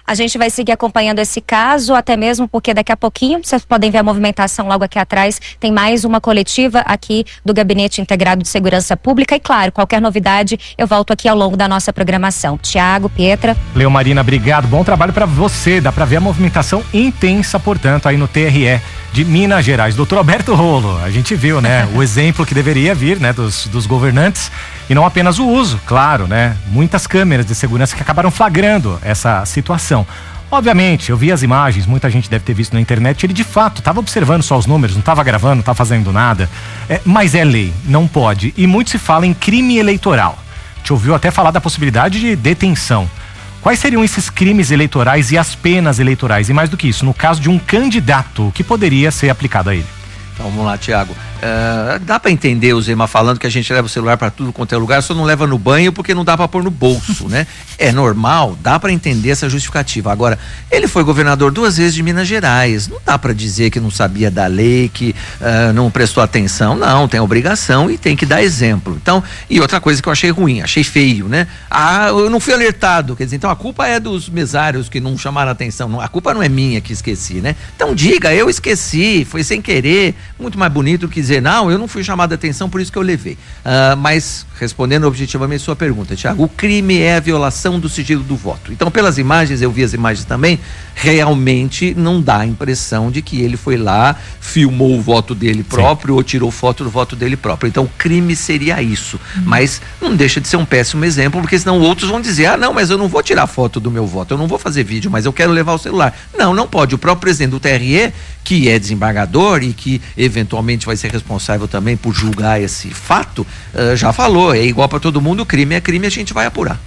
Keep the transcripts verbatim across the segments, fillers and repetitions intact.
A gente vai seguir acompanhando esse caso, até mesmo porque daqui a pouquinho, vocês podem ver a movimentação logo aqui atrás, tem mais uma coletiva aqui do Gabinete Integrado de Segurança Pública e, claro, qualquer novidade eu volto aqui ao longo da nossa programação. Tiago, Pietra. Leo Marina, obrigado. Bom trabalho para você. Dá para ver a movimentação intensa, portanto, aí no T R E de Minas Gerais. Doutor Alberto Rolo, a gente viu, né, o exemplo que deveria vir, né, dos, dos governantes e não apenas o uso, claro, né, muitas câmeras de segurança que acabaram flagrando essa situação. Obviamente, eu vi as imagens, muita gente deve ter visto na internet, ele de fato estava observando só os números, não estava gravando, não estava fazendo nada, é, mas é lei, não pode, e muito se fala em crime eleitoral. A gente ouviu até falar da possibilidade de detenção. Quais seriam esses crimes eleitorais e as penas eleitorais? E mais do que isso, no caso de um candidato, o que poderia ser aplicado a ele? Então vamos lá, Tiago. Uh, dá para entender o Zema falando que a gente leva o celular para tudo quanto é lugar, só não leva no banho porque não dá para pôr no bolso, né? É normal, dá para entender essa justificativa. Agora, ele foi governador duas vezes de Minas Gerais, não dá para dizer que não sabia da lei, que uh, não prestou atenção, não, tem obrigação e tem que dar exemplo. Então, e outra coisa que eu achei ruim, achei feio, né? Ah, eu não fui alertado, quer dizer, então a culpa é dos mesários que não chamaram atenção, não, a culpa não é minha que esqueci, né? Então diga, eu esqueci, foi sem querer, muito mais bonito do que dizer, não, eu não fui chamado a atenção, por isso que eu levei. Uh, mas, respondendo objetivamente a sua pergunta, Tiago, o crime é a violação do sigilo do voto. Então, pelas imagens, eu vi as imagens também, realmente não dá a impressão de que ele foi lá, filmou o voto dele próprio, sim, ou tirou foto do voto dele próprio. Então, o crime seria isso. Uhum. Mas não deixa de ser um péssimo exemplo, porque senão outros vão dizer, ah, não, mas eu não vou tirar foto do meu voto, eu não vou fazer vídeo, mas eu quero levar o celular. Não, não pode. O próprio presidente do T R E, que é desembargador e que eventualmente vai ser responsável também por julgar esse fato, uh, já falou, é igual para todo mundo, crime é crime, a gente vai apurar.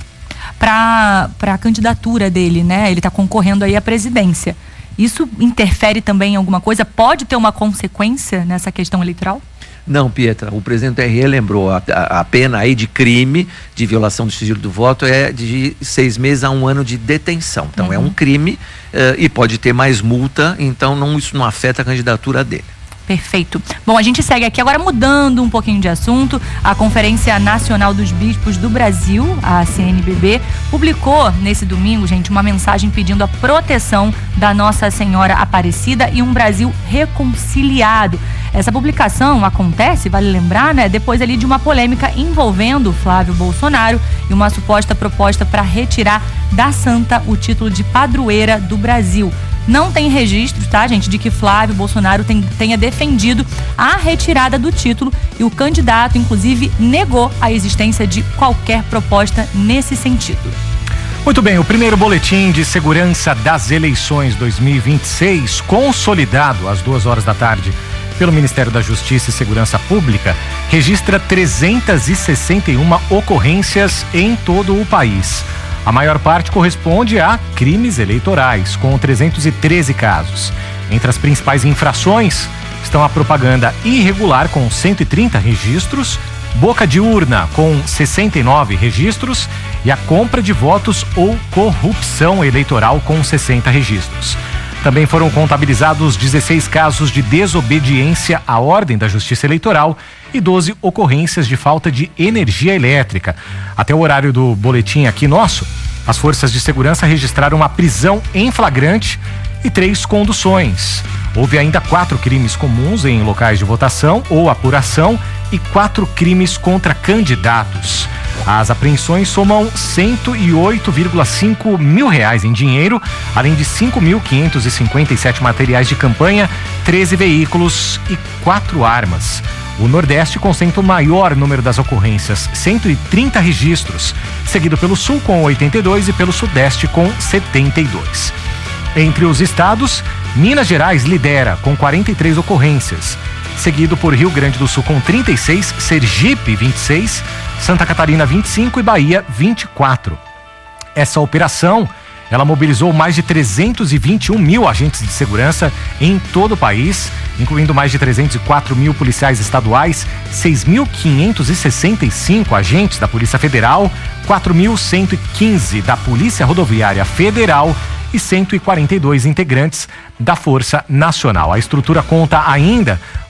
Para para a candidatura dele, né? Ele está concorrendo aí à presidência. Isso interfere também em alguma coisa? Pode ter uma consequência nessa questão eleitoral? Não, Pietra, o presidente do T R E lembrou, a, a, a pena aí de crime, de violação do sigilo do voto é de seis meses a um ano de detenção. Então uhum. é um crime uh, e pode ter mais multa, então não, isso não afeta a candidatura dele. Perfeito. Bom, a gente segue aqui agora mudando um pouquinho de assunto. A Conferência Nacional dos Bispos do Brasil, a C N B B, publicou nesse domingo, gente, uma mensagem pedindo a proteção da Nossa Senhora Aparecida e um Brasil reconciliado. Essa publicação acontece, vale lembrar, né, depois ali de uma polêmica envolvendo Flávio Bolsonaro e uma suposta proposta para retirar da santa o título de padroeira do Brasil. Não tem registro, tá, gente, de que Flávio Bolsonaro tem, tenha defendido a retirada do título e o candidato, inclusive, negou a existência de qualquer proposta nesse sentido. Muito bem, o primeiro boletim de segurança das eleições dois mil e vinte e seis, consolidado às duas horas da tarde pelo Ministério da Justiça e Segurança Pública, registra trezentas e sessenta e uma ocorrências em todo o país. A maior parte corresponde a crimes eleitorais, com trezentos e treze casos. Entre as principais infrações estão a propaganda irregular, com cento e trinta registros, boca de urna, com sessenta e nove registros, e a compra de votos ou corrupção eleitoral, com sessenta registros. Também foram contabilizados dezesseis casos de desobediência à ordem da Justiça Eleitoral e doze ocorrências de falta de energia elétrica. Até o horário do boletim aqui nosso, as forças de segurança registraram uma prisão em flagrante e três conduções. Houve ainda quatro crimes comuns em locais de votação ou apuração e quatro crimes contra candidatos. As apreensões somam cento e oito vírgula cinco mil reais em dinheiro, além de cinco mil quinhentos e cinquenta e sete materiais de campanha, treze veículos e quatro armas. O Nordeste concentra o maior número das ocorrências, cento e trinta registros, seguido pelo Sul com oitenta e dois e pelo Sudeste com setenta e dois. Entre os estados, Minas Gerais lidera com quarenta e três ocorrências, seguido por Rio Grande do Sul com trinta e seis, Sergipe vinte e seis, Santa Catarina vinte e cinco e Bahia vinte e quatro. Essa operação, ela mobilizou mais de trezentos e vinte e um mil agentes de segurança em todo o país, incluindo mais de trezentos e quatro mil policiais estaduais, seis mil quinhentos e sessenta e cinco agentes da Polícia Federal, quatro mil cento e quinze da Polícia Rodoviária Federal e cento e quarenta e dois integrantes da Força Nacional. A estrutura conta ainda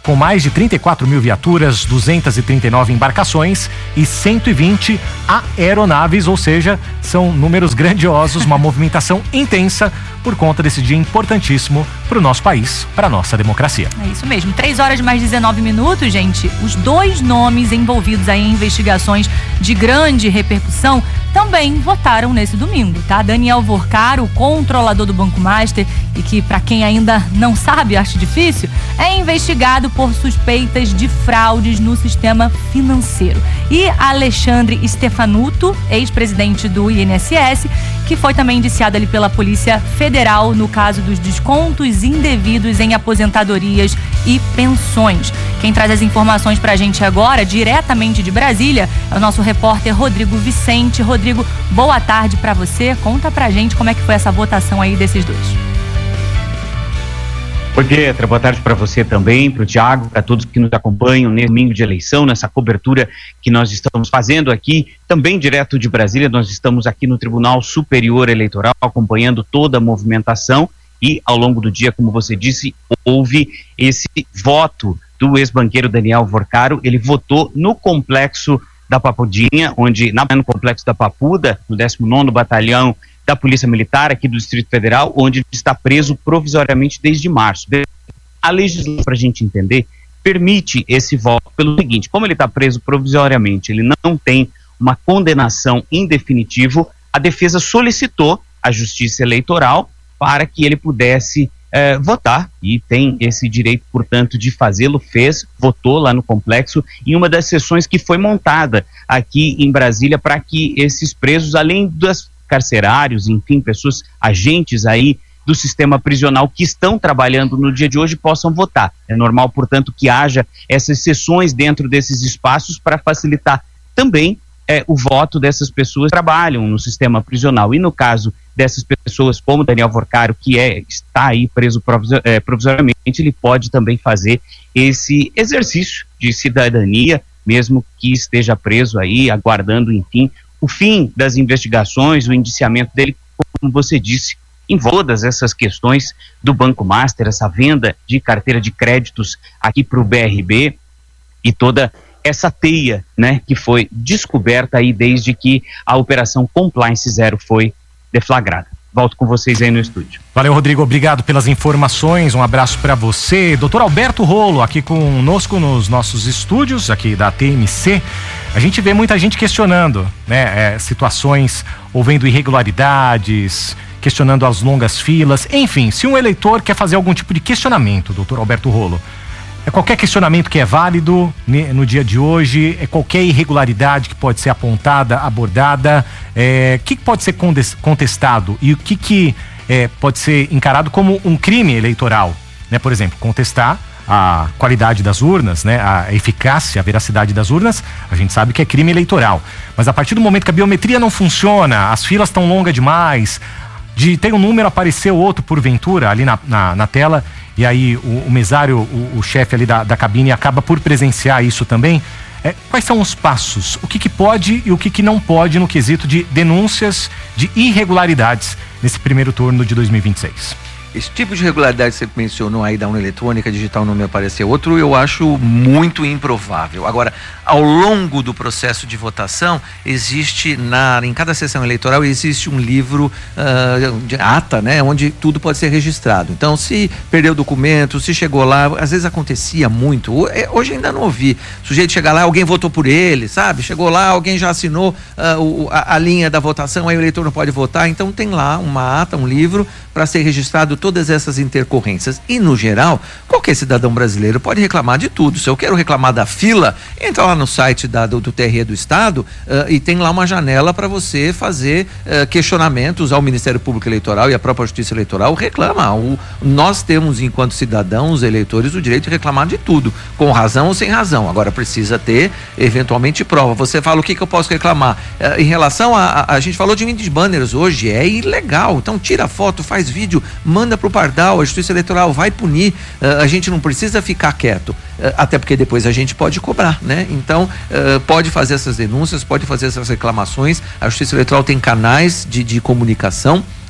com mais de trinta e quatro mil viaturas, duzentas e trinta e nove embarcações e cento e vinte aeronaves, ou seja, são números grandiosos, uma movimentação intensa por conta desse dia importantíssimo para o nosso país, para a nossa democracia. É isso mesmo, três horas mais dezenove minutos, gente. Os dois nomes envolvidos aí em investigações de grande repercussão também votaram nesse domingo, tá? Daniel Vorcaro, controlador do Banco Master, e que, para quem ainda não sabe, acho difícil, é investigado por suspeitas de fraudes no sistema financeiro. E Alexandre Stefanuto, ex-presidente do I N S S, que foi também indiciado ali pela Polícia Federal no caso dos descontos indevidos em aposentadorias e pensões. Quem traz as informações pra gente agora, diretamente de Brasília, é o nosso repórter Rodrigo Vicente. Rodrigo, boa tarde pra você. Conta pra gente como é que foi essa votação aí desses dois. Oi, Pietra, boa tarde para você também, para o Thiago, para todos que nos acompanham nesse domingo de eleição, nessa cobertura que nós estamos fazendo aqui, também direto de Brasília. Nós estamos aqui no Tribunal Superior Eleitoral, acompanhando toda a movimentação, e ao longo do dia, como você disse, houve esse voto do ex-banqueiro Daniel Vorcaro. Ele votou no complexo da Papudinha, onde, no complexo da Papuda, no décimo nono Batalhão da Polícia Militar aqui do Distrito Federal, onde está preso provisoriamente desde março. A legislação, para a gente entender, permite esse voto pelo seguinte: como ele está preso provisoriamente, ele não tem uma condenação em definitivo, a defesa solicitou à Justiça Eleitoral para que ele pudesse eh, votar, e tem esse direito, portanto, de fazê-lo. Fez, votou lá no complexo, em uma das sessões que foi montada aqui em Brasília para que esses presos, além das carcerários, enfim, pessoas, agentes aí do sistema prisional que estão trabalhando no dia de hoje, possam votar. É normal, portanto, que haja essas sessões dentro desses espaços para facilitar também é, o voto dessas pessoas que trabalham no sistema prisional. E no caso dessas pessoas, como Daniel Vorcaro, que é, está aí preso provisor, é, provisoriamente, ele pode também fazer esse exercício de cidadania, mesmo que esteja preso aí, aguardando, enfim, o fim das investigações, o indiciamento dele, como você disse, em todas essas questões do Banco Master, essa venda de carteira de créditos aqui para o B R B e toda essa teia, né, que foi descoberta aí desde que a Operação Compliance Zero foi deflagrada. Volto com vocês aí no estúdio. Valeu, Rodrigo, obrigado pelas informações, um abraço para você. doutor Alberto Rolo, aqui conosco nos nossos estúdios, aqui da T M C. A gente vê muita gente questionando, né, é, situações, ouvendo irregularidades, questionando as longas filas, enfim, se um eleitor quer fazer algum tipo de questionamento, doutor Alberto Rolo, é qualquer questionamento que é válido no dia de hoje, é qualquer irregularidade que pode ser apontada, abordada, é, o que pode ser contestado e o que, que é, pode ser encarado como um crime eleitoral, né? Por exemplo, contestar a qualidade das urnas, né? A eficácia, a veracidade das urnas, a gente sabe que é crime eleitoral, mas a partir do momento que a biometria não funciona, as filas estão longas demais, de ter um número, aparecer outro porventura ali na, na, na tela, e aí o, o mesário, o, o chefe ali da, da cabine acaba por presenciar isso também. É, quais são os passos? O que, que pode e o que, que não pode no quesito de denúncias de irregularidades nesse primeiro turno de dois mil e vinte e seis? Esse tipo de irregularidade que você mencionou aí da urna eletrônica, digital não me aparecer outro, eu acho muito improvável. Agora, ao longo do processo de votação, existe, na, em cada sessão eleitoral, existe um livro uh, de ata, né, onde tudo pode ser registrado. Então, se perdeu o documento, se chegou lá, às vezes acontecia muito, hoje ainda não ouvi, o sujeito chegar lá, alguém votou por ele, sabe? Chegou lá, alguém já assinou uh, o, a, a linha da votação, aí o eleitor não pode votar, então tem lá uma ata, um livro, para ser registrado todas essas intercorrências. E, no geral, qualquer cidadão brasileiro pode reclamar de tudo. Se eu quero reclamar da fila, entra lá no site da, do, do T R E do Estado uh, e tem lá uma janela para você fazer uh, questionamentos ao Ministério Público Eleitoral e à própria Justiça Eleitoral. Reclama. O, nós temos, enquanto cidadãos, eleitores, o direito de reclamar de tudo, com razão ou sem razão. Agora, precisa ter, eventualmente, prova. Você fala o que, que eu posso reclamar. Uh, em relação a, a... A gente falou de windows banners hoje, é ilegal. Então, tira foto, faz vídeo, manda pro Pardal, a Justiça Eleitoral vai punir, uh, a gente não precisa ficar quieto, uh, até porque depois a gente pode cobrar, né? Então, uh, pode fazer essas denúncias, pode fazer essas reclamações, a Justiça Eleitoral tem canais de, de comunicação,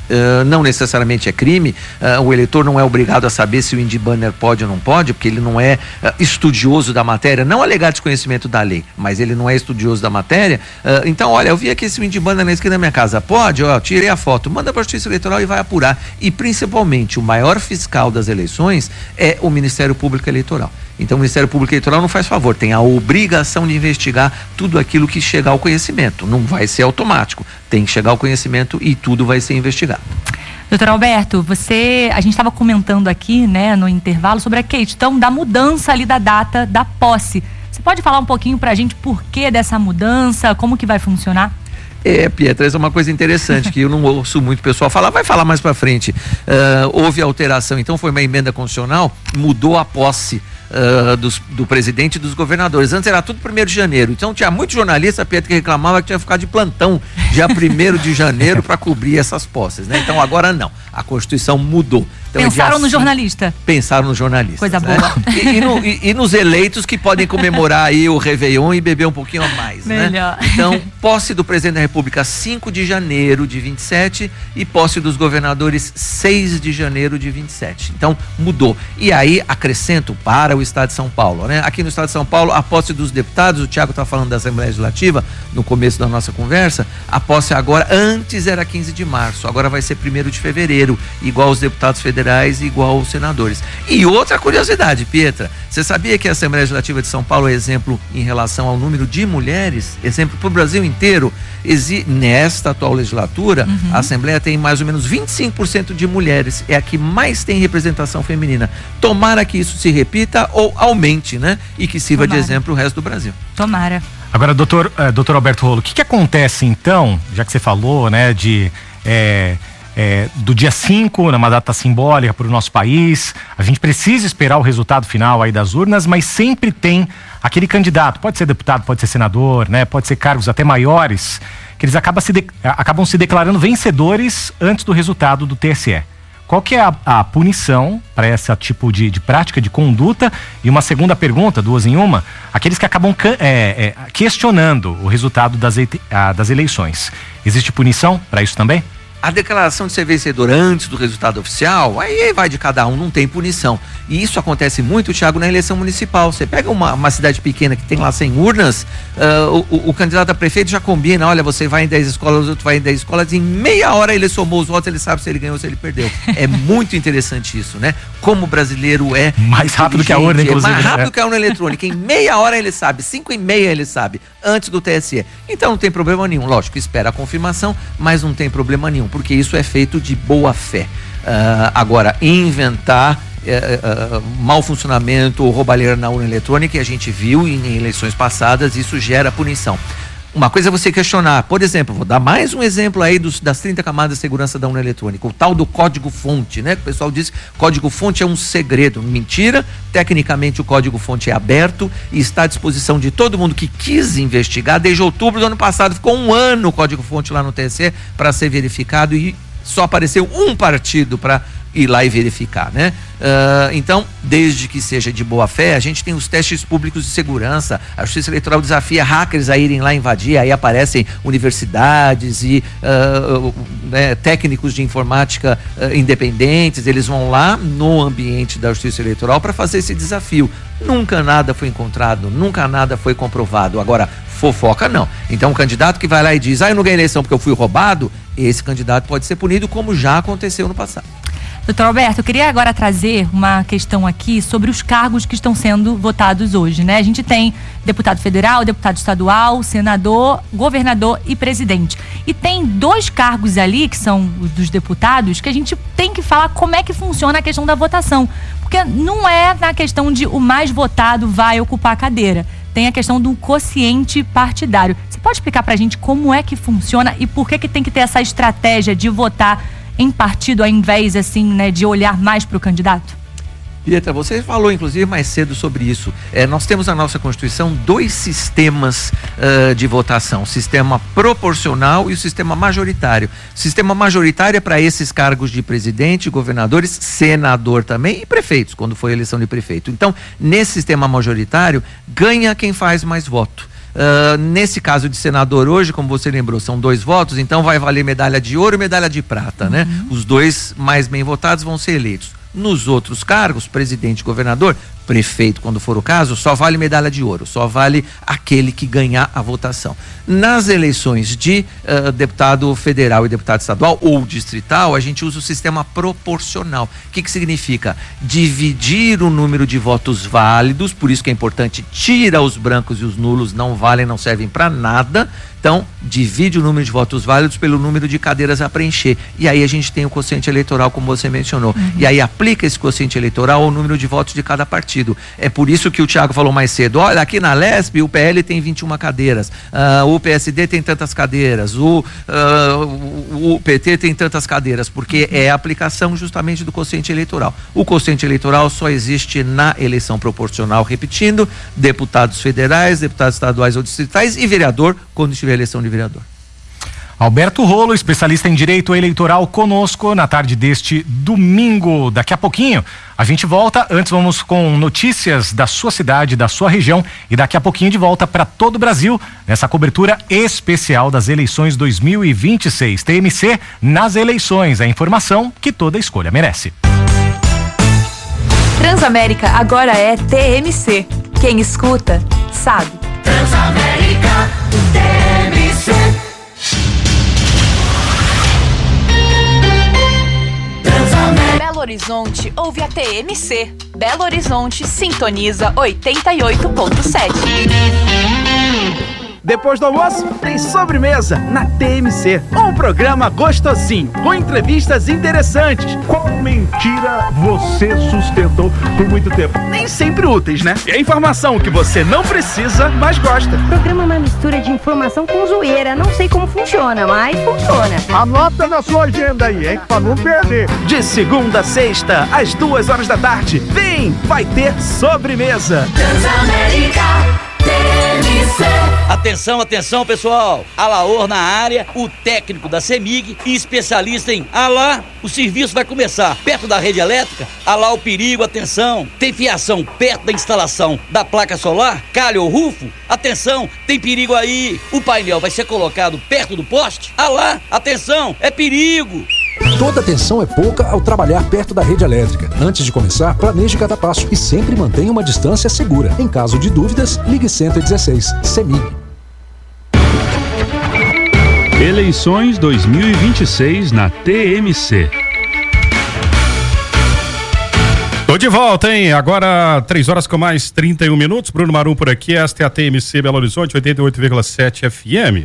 Uh, não necessariamente é crime, uh, o eleitor não é obrigado a saber se o Indy Banner pode ou não pode, porque ele não é uh, estudioso da matéria, não alegar desconhecimento da lei, mas ele não é estudioso da matéria. Uh, então, olha, eu vi aqui esse Indy Banner na esquina da minha casa, pode? Ó, tirei a foto, manda para a Justiça Eleitoral e vai apurar. E principalmente, o maior fiscal das eleições é o Ministério Público Eleitoral. Então, o Ministério Público Eleitoral não faz favor, tem a obrigação de investigar tudo aquilo que chegar ao conhecimento. Não vai ser automático, tem que chegar ao conhecimento e tudo vai ser investigado. Doutor Alberto, você, a gente estava comentando aqui, né, no intervalo sobre a questão da mudança ali da data da posse. Você pode falar um pouquinho pra gente por que dessa mudança, como que vai funcionar? É, Pietra, essa é uma coisa interessante que eu não ouço muito o pessoal falar, vai falar mais pra frente. Uh, houve alteração, então foi uma emenda constitucional, mudou a posse Uh, dos, do presidente e dos governadores. Antes era tudo primeiro de janeiro, então tinha muito jornalista, Pedro, que reclamava que tinha que ficar de plantão dia primeiro de janeiro para cobrir essas posses, né? Então agora não, a Constituição mudou. Então, pensaram é no assim, jornalista? Pensaram no jornalista. Coisa né? boa. E, e, no, e, e nos eleitos que podem comemorar aí o Réveillon e beber um pouquinho a mais, melhor, né? Então, posse do presidente da República cinco de janeiro de vinte e sete e posse dos governadores seis de janeiro de vinte e sete. Então, mudou. E aí, acrescento para o Estado de São Paulo, né? Aqui no Estado de São Paulo, a posse dos deputados, o Thiago está falando da Assembleia Legislativa no começo da nossa conversa, a posse agora, antes era quinze de março, agora vai ser primeiro de fevereiro, igual os deputados federais e igual os senadores. E outra curiosidade, Pietra, você sabia que a Assembleia Legislativa de São Paulo é exemplo em relação ao número de mulheres? Exemplo para o Brasil inteiro. Exi- nesta atual legislatura, uhum. a Assembleia tem mais ou menos vinte e cinco por cento de mulheres, é a que mais tem representação feminina. Tomara que isso se repita ou aumente, né? E que sirva Tomara. de exemplo o resto do Brasil. Tomara. Agora, doutor, uh, doutor Alberto Rolo, o que, que acontece então, já que você falou, né, de é, é, do dia cinco, numa data simbólica para o nosso país, a gente precisa esperar o resultado final aí das urnas, mas sempre tem aquele candidato, pode ser deputado, pode ser senador, né, pode ser cargos até maiores, que eles acabam se, de, acabam se declarando vencedores antes do resultado do T S E. Qual que é a, a punição para esse tipo de, de prática, de conduta? E uma segunda pergunta, duas em uma, aqueles que acabam é, é, questionando o resultado das, das eleições. Existe punição para isso também? A declaração de ser vencedor antes do resultado oficial, aí vai de cada um, não tem punição. E isso acontece muito, Thiago, na eleição municipal. Você pega uma, uma cidade pequena que tem lá cem urnas, uh, o, o candidato a prefeito já combina, olha, você vai em dez escolas, o outro vai em dez escolas, em meia hora ele somou os votos, ele sabe se ele ganhou ou se ele perdeu. É muito interessante isso, né? Como o brasileiro é... Mais rápido que a urna, inclusive. É mais rápido né? que a urna eletrônica. Em meia hora ele sabe, cinco e meia ele sabe, antes do T S E. Então não tem problema nenhum. Lógico, espera a confirmação, mas não tem problema nenhum, porque isso é feito de boa fé. Uh, agora, inventar uh, uh, mau funcionamento ou roubalheira na urna eletrônica, que a gente viu em, em eleições passadas, isso gera punição. Uma coisa é você questionar, por exemplo, vou dar mais um exemplo aí dos, das trinta camadas de segurança da urna eletrônica, o tal do código-fonte, né? O pessoal diz que código-fonte é um segredo. Mentira, tecnicamente o código-fonte é aberto e está à disposição de todo mundo que quis investigar. Desde outubro do ano passado, ficou um ano o código-fonte lá no T S E para ser verificado e só apareceu um partido para ir lá e verificar, né? Uh, então, desde que seja de boa fé, a gente tem os testes públicos de segurança, a Justiça Eleitoral desafia hackers a irem lá invadir, aí aparecem universidades e uh, né, técnicos de informática uh, independentes, eles vão lá no ambiente da Justiça Eleitoral para fazer esse desafio. Nunca nada foi encontrado, nunca nada foi comprovado. Agora, fofoca não. Então, o candidato que vai lá e diz, ah, eu não ganhei eleição porque eu fui roubado, esse candidato pode ser punido, como já aconteceu no passado. Doutor Alberto, eu queria agora trazer uma questão aqui sobre os cargos que estão sendo votados hoje, né? A gente tem deputado federal, deputado estadual, senador, governador e presidente. E tem dois cargos ali, que são os dos deputados, que a gente tem que falar como é que funciona a questão da votação. Porque não é na questão de o mais votado vai ocupar a cadeira. Tem a questão do quociente partidário. Você pode explicar pra gente como é que funciona e por que que tem que ter essa estratégia de votar em partido, ao invés, assim, né, de olhar mais para o candidato? Pietra, você falou inclusive mais cedo sobre isso. É, nós temos na nossa Constituição dois sistemas uh, de votação, o sistema proporcional e o sistema majoritário. O sistema majoritário é para esses cargos de presidente, governadores, senador também e prefeitos, quando foi a eleição de prefeito. Então, nesse sistema majoritário, ganha quem faz mais voto. Uh, nesse caso de senador hoje, como você lembrou, são dois votos, então vai valer medalha de ouro e medalha de prata, uhum. né? Os dois mais bem votados vão ser eleitos. Nos outros cargos, presidente e governador, prefeito, quando for o caso, só vale medalha de ouro, só vale aquele que ganhar a votação. Nas eleições de uh, deputado federal e deputado estadual ou distrital, a gente usa o sistema proporcional. O que que significa? Dividir o número de votos válidos, por isso que é importante, tira os brancos e os nulos, não valem, não servem para nada. Então, divide o número de votos válidos pelo número de cadeiras a preencher. E aí a gente tem o quociente eleitoral, como você mencionou. Uhum. E aí aplica esse quociente eleitoral ao número de votos de cada partido. É por isso que o Thiago falou mais cedo. Olha, aqui na Lesp o P L tem vinte e uma cadeiras, uh, o P S D tem tantas cadeiras, o, uh, o P T tem tantas cadeiras, porque uhum. é a aplicação justamente do quociente eleitoral. O quociente eleitoral só existe na eleição proporcional, repetindo, deputados federais, deputados estaduais ou distritais e vereador, quando estiver a eleição de vereador. Alberto Rolo, especialista em direito eleitoral, conosco na tarde deste domingo. Daqui a pouquinho a gente volta. Antes vamos com notícias da sua cidade, da sua região, e daqui a pouquinho de volta para todo o Brasil nessa cobertura especial das eleições dois mil e vinte e seis. T M C nas eleições, a informação que toda escolha merece. Transamérica agora é T M C. Quem escuta sabe. Transamérica T M C. Belo Horizonte ouve a T M C. Belo Horizonte sintoniza oitenta e oito ponto sete. Depois do almoço, tem sobremesa na T M C. Um programa gostosinho, com entrevistas interessantes. Qual mentira você sustentou por muito tempo? Nem sempre úteis, né? E a informação que você não precisa, mas gosta. O programa é uma mistura de informação com zoeira. Não sei como funciona, mas funciona. Anota na sua agenda aí, hein? Pra não perder. De segunda a sexta, às duas horas da tarde. Vem, vai ter sobremesa. Transamérica T M C. Atenção, atenção, pessoal. Alaor na área, o técnico da CEMIG e especialista em Alá. O serviço vai começar perto da rede elétrica. Alá o perigo, atenção. Tem fiação perto da instalação da placa solar, calha ou rufo? Atenção, tem perigo aí. O painel vai ser colocado perto do poste? Alá, atenção, é perigo. Toda atenção é pouca ao trabalhar perto da rede elétrica. Antes de começar, planeje cada passo e sempre mantenha uma distância segura. Em caso de dúvidas, ligue cento e dezesseis. CEMIG. Eleições dois mil e vinte e seis na T M C. Tô de volta, hein? Agora três horas com mais trinta e um minutos. Bruno Marum por aqui. Esta é a T M C Belo Horizonte, oitenta e oito vírgula sete F M.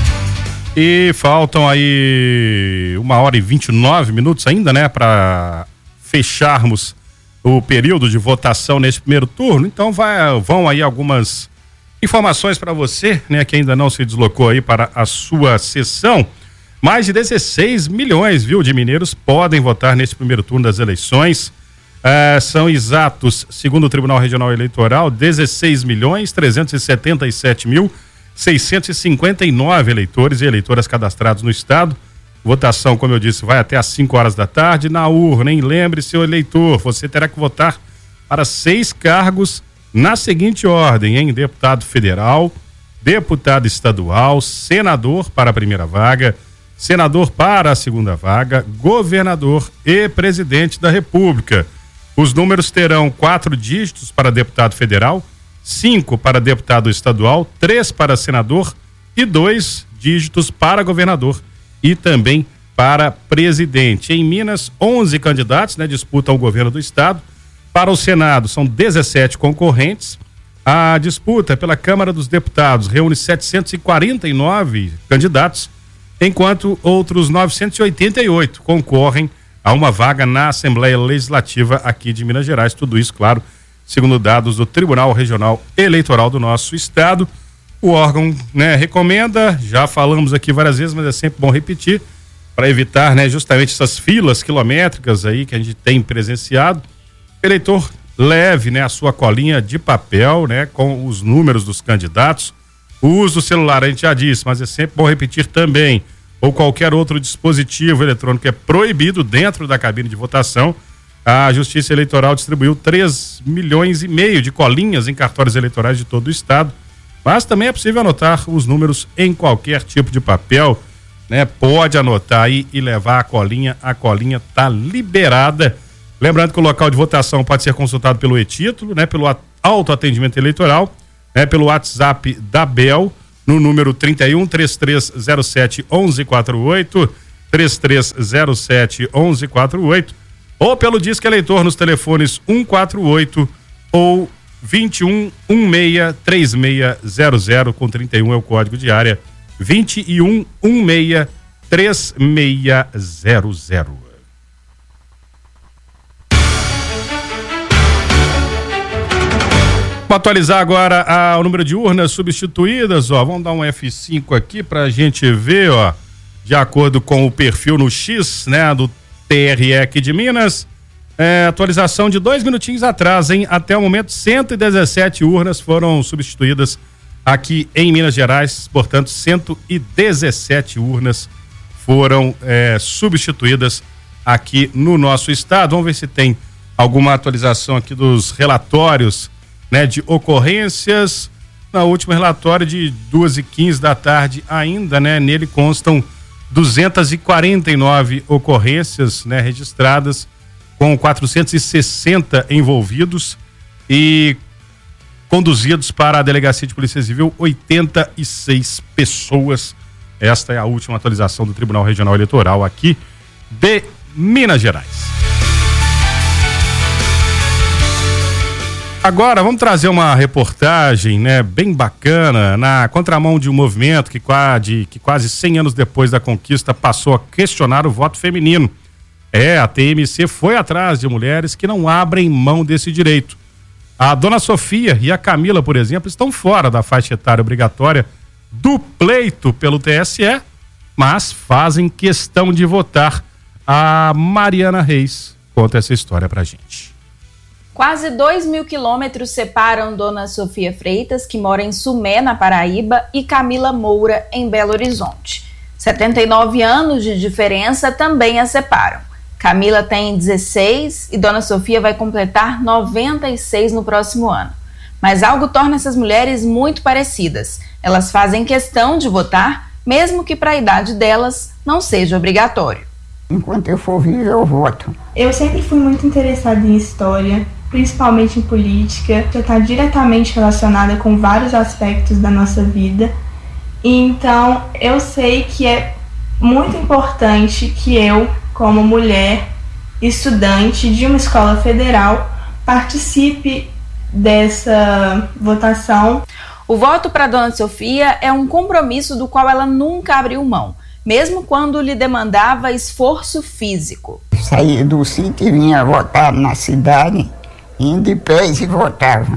E faltam aí uma hora e vinte e nove minutos ainda, né, para fecharmos o período de votação nesse primeiro turno. Então vai, vão aí algumas informações para você, né, que ainda não se deslocou aí para a sua sessão. Mais de dezesseis milhões, viu, de mineiros podem votar nesse primeiro turno das eleições. Uh, são exatos, segundo o Tribunal Regional Eleitoral, dezesseis milhões trezentos e setenta e sete mil seiscentos e cinquenta e nove eleitores e eleitoras cadastrados no estado. Votação, como eu disse, vai até às cinco horas da tarde na urna, hein? Lembre, seu eleitor, você terá que votar para seis cargos na seguinte ordem, hein? Deputado federal, deputado estadual, senador para a primeira vaga, senador para a segunda vaga, governador e presidente da República. Os números terão quatro dígitos para deputado federal, cinco para deputado estadual, três para senador e dois dígitos para governador e também para presidente. Em Minas, onze candidatos, né, disputam o governo do estado. Para o Senado, são dezessete concorrentes. A disputa pela Câmara dos Deputados reúne setecentos e quarenta e nove candidatos, enquanto outros novecentos e oitenta e oito concorrem a uma vaga na Assembleia Legislativa aqui de Minas Gerais. Tudo isso, claro, segundo dados do Tribunal Regional Eleitoral do nosso estado. O órgão, né, recomenda, já falamos aqui várias vezes, mas é sempre bom repetir, para evitar, né, justamente essas filas quilométricas aí que a gente tem presenciado. O eleitor leve, né, a sua colinha de papel, né, com os números dos candidatos. O uso do celular, a gente já disse, mas é sempre bom repetir também, ou qualquer outro dispositivo eletrônico é proibido dentro da cabine de votação. A Justiça Eleitoral distribuiu três milhões e meio de colinhas em cartórios eleitorais de todo o estado. Mas também é possível anotar os números em qualquer tipo de papel, né? Pode anotar aí e levar a colinha, a colinha tá liberada. Lembrando que o local de votação pode ser consultado pelo e-título, né? Pelo autoatendimento eleitoral, né? Pelo WhatsApp da Bel, no número trinta e um, trinta e três zero sete, onze quarenta e oito, trinta e três zero sete, onze quarenta e oito, ou pelo Disque Eleitor nos telefones um quatro oito ou vinte e um, dezesseis, trinta e seis zero zero, com trinta e um é o código de área, vinte e um, dezesseis, trinta e seis zero zero. Vou atualizar agora a, o número de urnas substituídas, ó, vamos dar um F cinco aqui pra gente ver, ó, de acordo com o perfil no X, né, do T R E aqui de Minas. É, atualização de dois minutinhos atrás, hein? Até o momento, cento e dezessete urnas foram substituídas aqui em Minas Gerais, portanto, cento e dezessete urnas foram é, substituídas aqui no nosso estado. Vamos ver se tem alguma atualização aqui dos relatórios, né, de ocorrências. No último relatório de duas e quinze da tarde ainda, né? Nele constam duzentas e quarenta e nove ocorrências, né, registradas, com quatrocentos e sessenta envolvidos e conduzidos para a Delegacia de Polícia Civil oitenta e seis pessoas. Esta é a última atualização do Tribunal Regional Eleitoral aqui de Minas Gerais. Agora vamos trazer uma reportagem, né, bem bacana, na contramão de um movimento que quase, que quase cem anos depois da conquista passou a questionar o voto feminino. É, a T M C foi atrás de mulheres que não abrem mão desse direito. A Dona Sofia e a Camila, por exemplo, estão fora da faixa etária obrigatória do pleito pelo T S E, mas fazem questão de votar. A Mariana Reis conta essa história pra gente. Quase dois mil quilômetros separam Dona Sofia Freitas, que mora em Sumé, na Paraíba, e Camila Moura, em Belo Horizonte. setenta e nove anos de diferença também a separam. Camila tem dezesseis e Dona Sofia vai completar noventa e seis no próximo ano. Mas algo torna essas mulheres muito parecidas. Elas fazem questão de votar, mesmo que para a idade delas não seja obrigatório. Enquanto eu for viva, eu voto. Eu sempre fui muito interessada em história, principalmente em política, que está diretamente relacionada com vários aspectos da nossa vida. Então, eu sei que é muito importante que eu, como mulher, estudante de uma escola federal, participe dessa votação. O voto para Dona Sofia é um compromisso do qual ela nunca abriu mão, mesmo quando lhe demandava esforço físico. Saía do sítio e vinha votar na cidade, indo de pés e votava.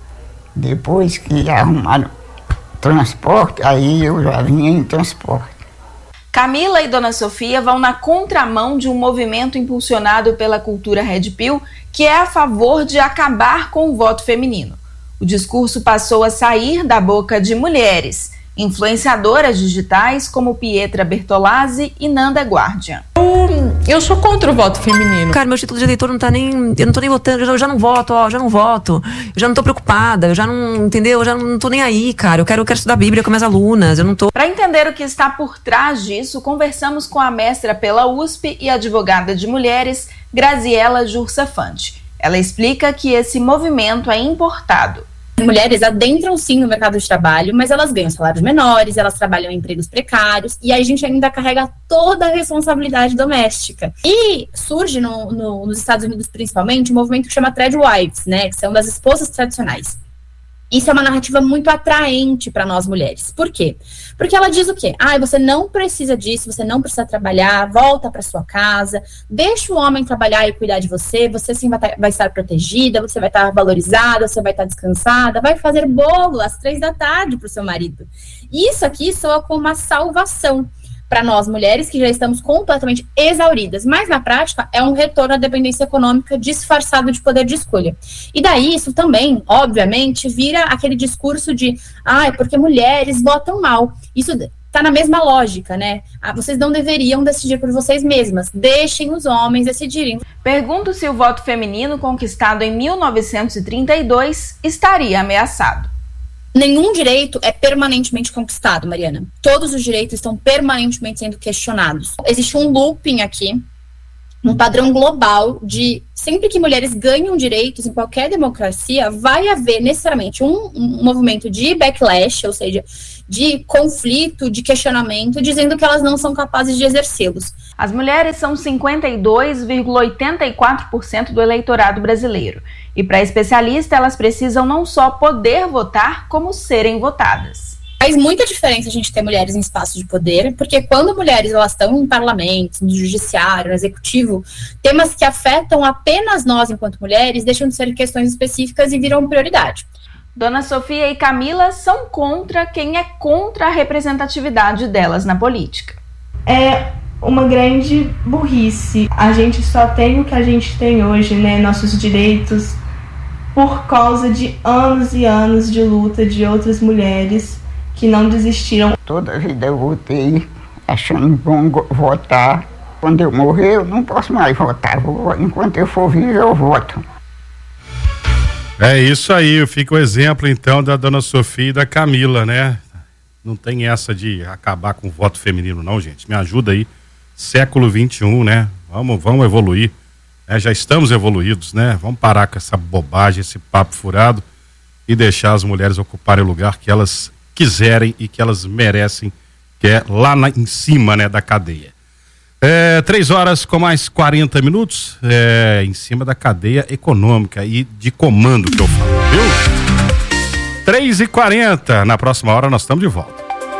Depois que arrumaram transporte, aí eu já vinha em transporte. Camila e Dona Sofia vão na contramão de um movimento impulsionado pela cultura Red Pill, que é a favor de acabar com o voto feminino. O discurso passou a sair da boca de mulheres, influenciadoras digitais como Pietra Bertolazzi e Nanda Guardian. Eu sou contra o voto feminino. Cara, meu título de eleitor não tá nem... Eu não tô nem votando, eu já, eu já não voto, ó, já não voto. Eu já não tô preocupada, eu já não... Entendeu? Eu já não tô nem aí, cara. Eu quero, eu quero estudar a Bíblia com minhas alunas, eu não tô... Para entender o que está por trás disso, conversamos com a mestra pela U S P e advogada de mulheres, Graziela Jursafante. Ela explica que esse movimento é importado. Mulheres adentram sim no mercado de trabalho, mas elas ganham salários menores, elas trabalham em empregos precários, e aí a gente ainda carrega toda a responsabilidade doméstica. E surge no, no, nos Estados Unidos, principalmente, um movimento que chama Trad Wives, né, que são das esposas tradicionais. Isso é uma narrativa muito atraente para nós mulheres. Por quê? Porque ela diz o quê? Ah, você não precisa disso, você não precisa trabalhar, volta para sua casa, deixa o homem trabalhar e cuidar de você, você sim vai, tá, vai estar protegida, você vai estar valorizada, você vai estar descansada, vai fazer bolo às três da tarde para o seu marido. Isso aqui soa como uma salvação para nós mulheres que já estamos completamente exauridas, mas na prática é um retorno à dependência econômica disfarçado de poder de escolha. E daí isso também, obviamente, vira aquele discurso de, ah, é porque mulheres votam mal. Isso tá na mesma lógica, né? Ah, vocês não deveriam decidir por vocês mesmas, deixem os homens decidirem. Pergunto se o voto feminino conquistado em mil novecentos e trinta e dois estaria ameaçado. Nenhum direito é permanentemente conquistado, Mariana. Todos os direitos estão permanentemente sendo questionados. Existe um looping aqui, um padrão global de sempre que mulheres ganham direitos em qualquer democracia, vai haver necessariamente um, um movimento de backlash, ou seja, de conflito, de questionamento, dizendo que elas não são capazes de exercê-los. As mulheres são cinquenta e dois vírgula oitenta e quatro por cento do eleitorado brasileiro. E para especialista, elas precisam não só poder votar, como serem votadas. Faz muita diferença a gente ter mulheres em espaços de poder, porque quando mulheres elas estão em parlamentos, no judiciário, no executivo, temas que afetam apenas nós enquanto mulheres deixam de ser questões específicas e viram prioridade. Dona Sofia e Camila são contra quem é contra a representatividade delas na política. É uma grande burrice. A gente só tem o que a gente tem hoje, né? Nossos direitos, por causa de anos e anos de luta de outras mulheres que não desistiram. Toda a vida eu votei achando bom votar. Quando eu morrer, eu não posso mais votar. Enquanto eu for vivo, eu voto. É isso aí, fica o exemplo então da Dona Sofia e da Camila, né? Não tem essa de acabar com o voto feminino não, gente. Me ajuda aí. Século vinte e um, né? Vamos, vamos evoluir. É, já estamos evoluídos, né? Vamos parar com essa bobagem, esse papo furado e deixar as mulheres ocuparem o lugar que elas quiserem e que elas merecem, que é lá na, em cima, né, da cadeia. É, três horas com mais quarenta minutos, é, em cima da cadeia econômica e de comando que eu falo, viu? três e quarenta, na próxima hora nós estamos de volta.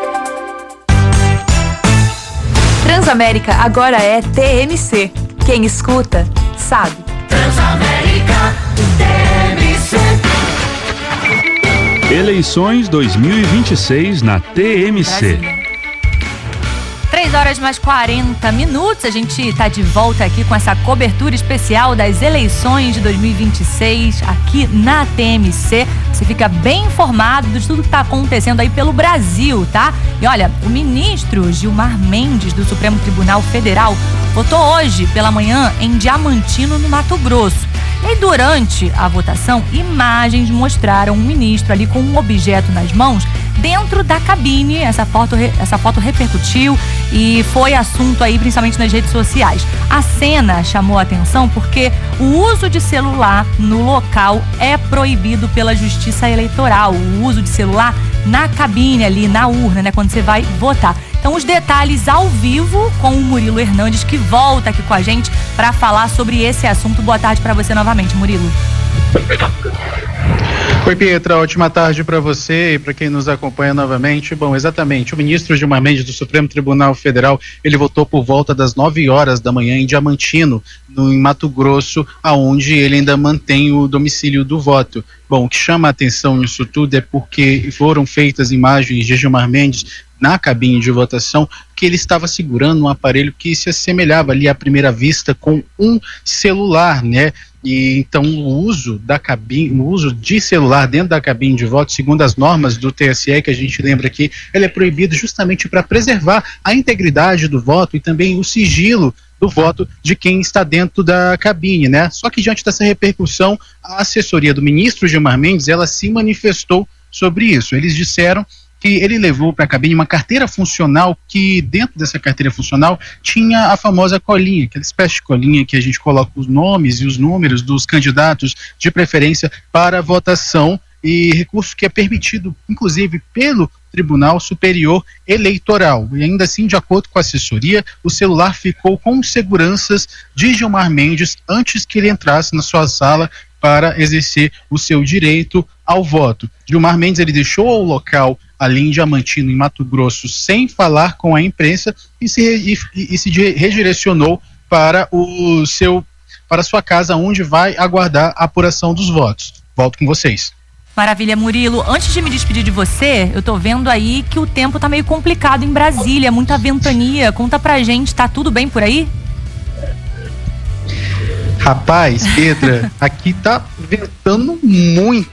Transamérica agora é T M C. Quem escuta, sabe. Transamérica T M C. Eleições dois mil e vinte e seis na T M C. três horas mais quarenta minutos, a gente está de volta aqui com essa cobertura especial das eleições de dois mil e vinte e seis aqui na T M C. Você fica bem informado de tudo que está acontecendo aí pelo Brasil, tá? E olha, o ministro Gilmar Mendes do Supremo Tribunal Federal votou hoje pela manhã em Diamantino, no Mato Grosso. E aí, durante a votação, imagens mostraram um ministro ali com um objeto nas mãos dentro da cabine. Essa foto, essa foto repercutiu e foi assunto aí principalmente nas redes sociais. A cena chamou a atenção porque o uso de celular no local é proibido pela Justiça Eleitoral. O uso de celular na cabine ali, na urna, né, quando você vai votar. Então, os detalhes ao vivo com o Murilo Hernandes, que volta aqui com a gente para falar sobre esse assunto. Boa tarde para você novamente, Murilo. Oi, Pietra, ótima tarde para você e para quem nos acompanha novamente. Bom, exatamente, o ministro Gilmar Mendes do Supremo Tribunal Federal, ele votou por volta das nove horas da manhã em Diamantino, no, em Mato Grosso, aonde ele ainda mantém o domicílio do voto. Bom, o que chama a atenção nisso tudo é porque foram feitas imagens de Gilmar Mendes na cabine de votação, que ele estava segurando um aparelho que se assemelhava ali à primeira vista com um celular, né? E então o uso da cabine, o uso de celular dentro da cabine de voto, segundo as normas do T S E, que a gente lembra aqui, ele é proibido justamente para preservar a integridade do voto e também o sigilo do voto de quem está dentro da cabine, né? Só que diante dessa repercussão, a assessoria do ministro Gilmar Mendes, ela se manifestou sobre isso. Eles disseram que ele levou para a cabine uma carteira funcional, que dentro dessa carteira funcional tinha a famosa colinha, aquela espécie de colinha que a gente coloca os nomes e os números dos candidatos de preferência para a votação, e recurso que é permitido, inclusive, pelo Tribunal Superior Eleitoral. E ainda assim, de acordo com a assessoria, o celular ficou com seguranças de Gilmar Mendes antes que ele entrasse na sua sala para exercer o seu direito ao voto. Gilmar Mendes, ele deixou o local ali em Diamantino, em Mato Grosso, sem falar com a imprensa e se, e, e se redirecionou para o seu, para a sua casa, onde vai aguardar a apuração dos votos. Volto com vocês. Maravilha, Murilo. Antes de me despedir de você, eu tô vendo aí que o tempo tá meio complicado em Brasília, muita ventania. Conta pra gente, tá tudo bem por aí? Rapaz, Petra, aqui tá ventando muito.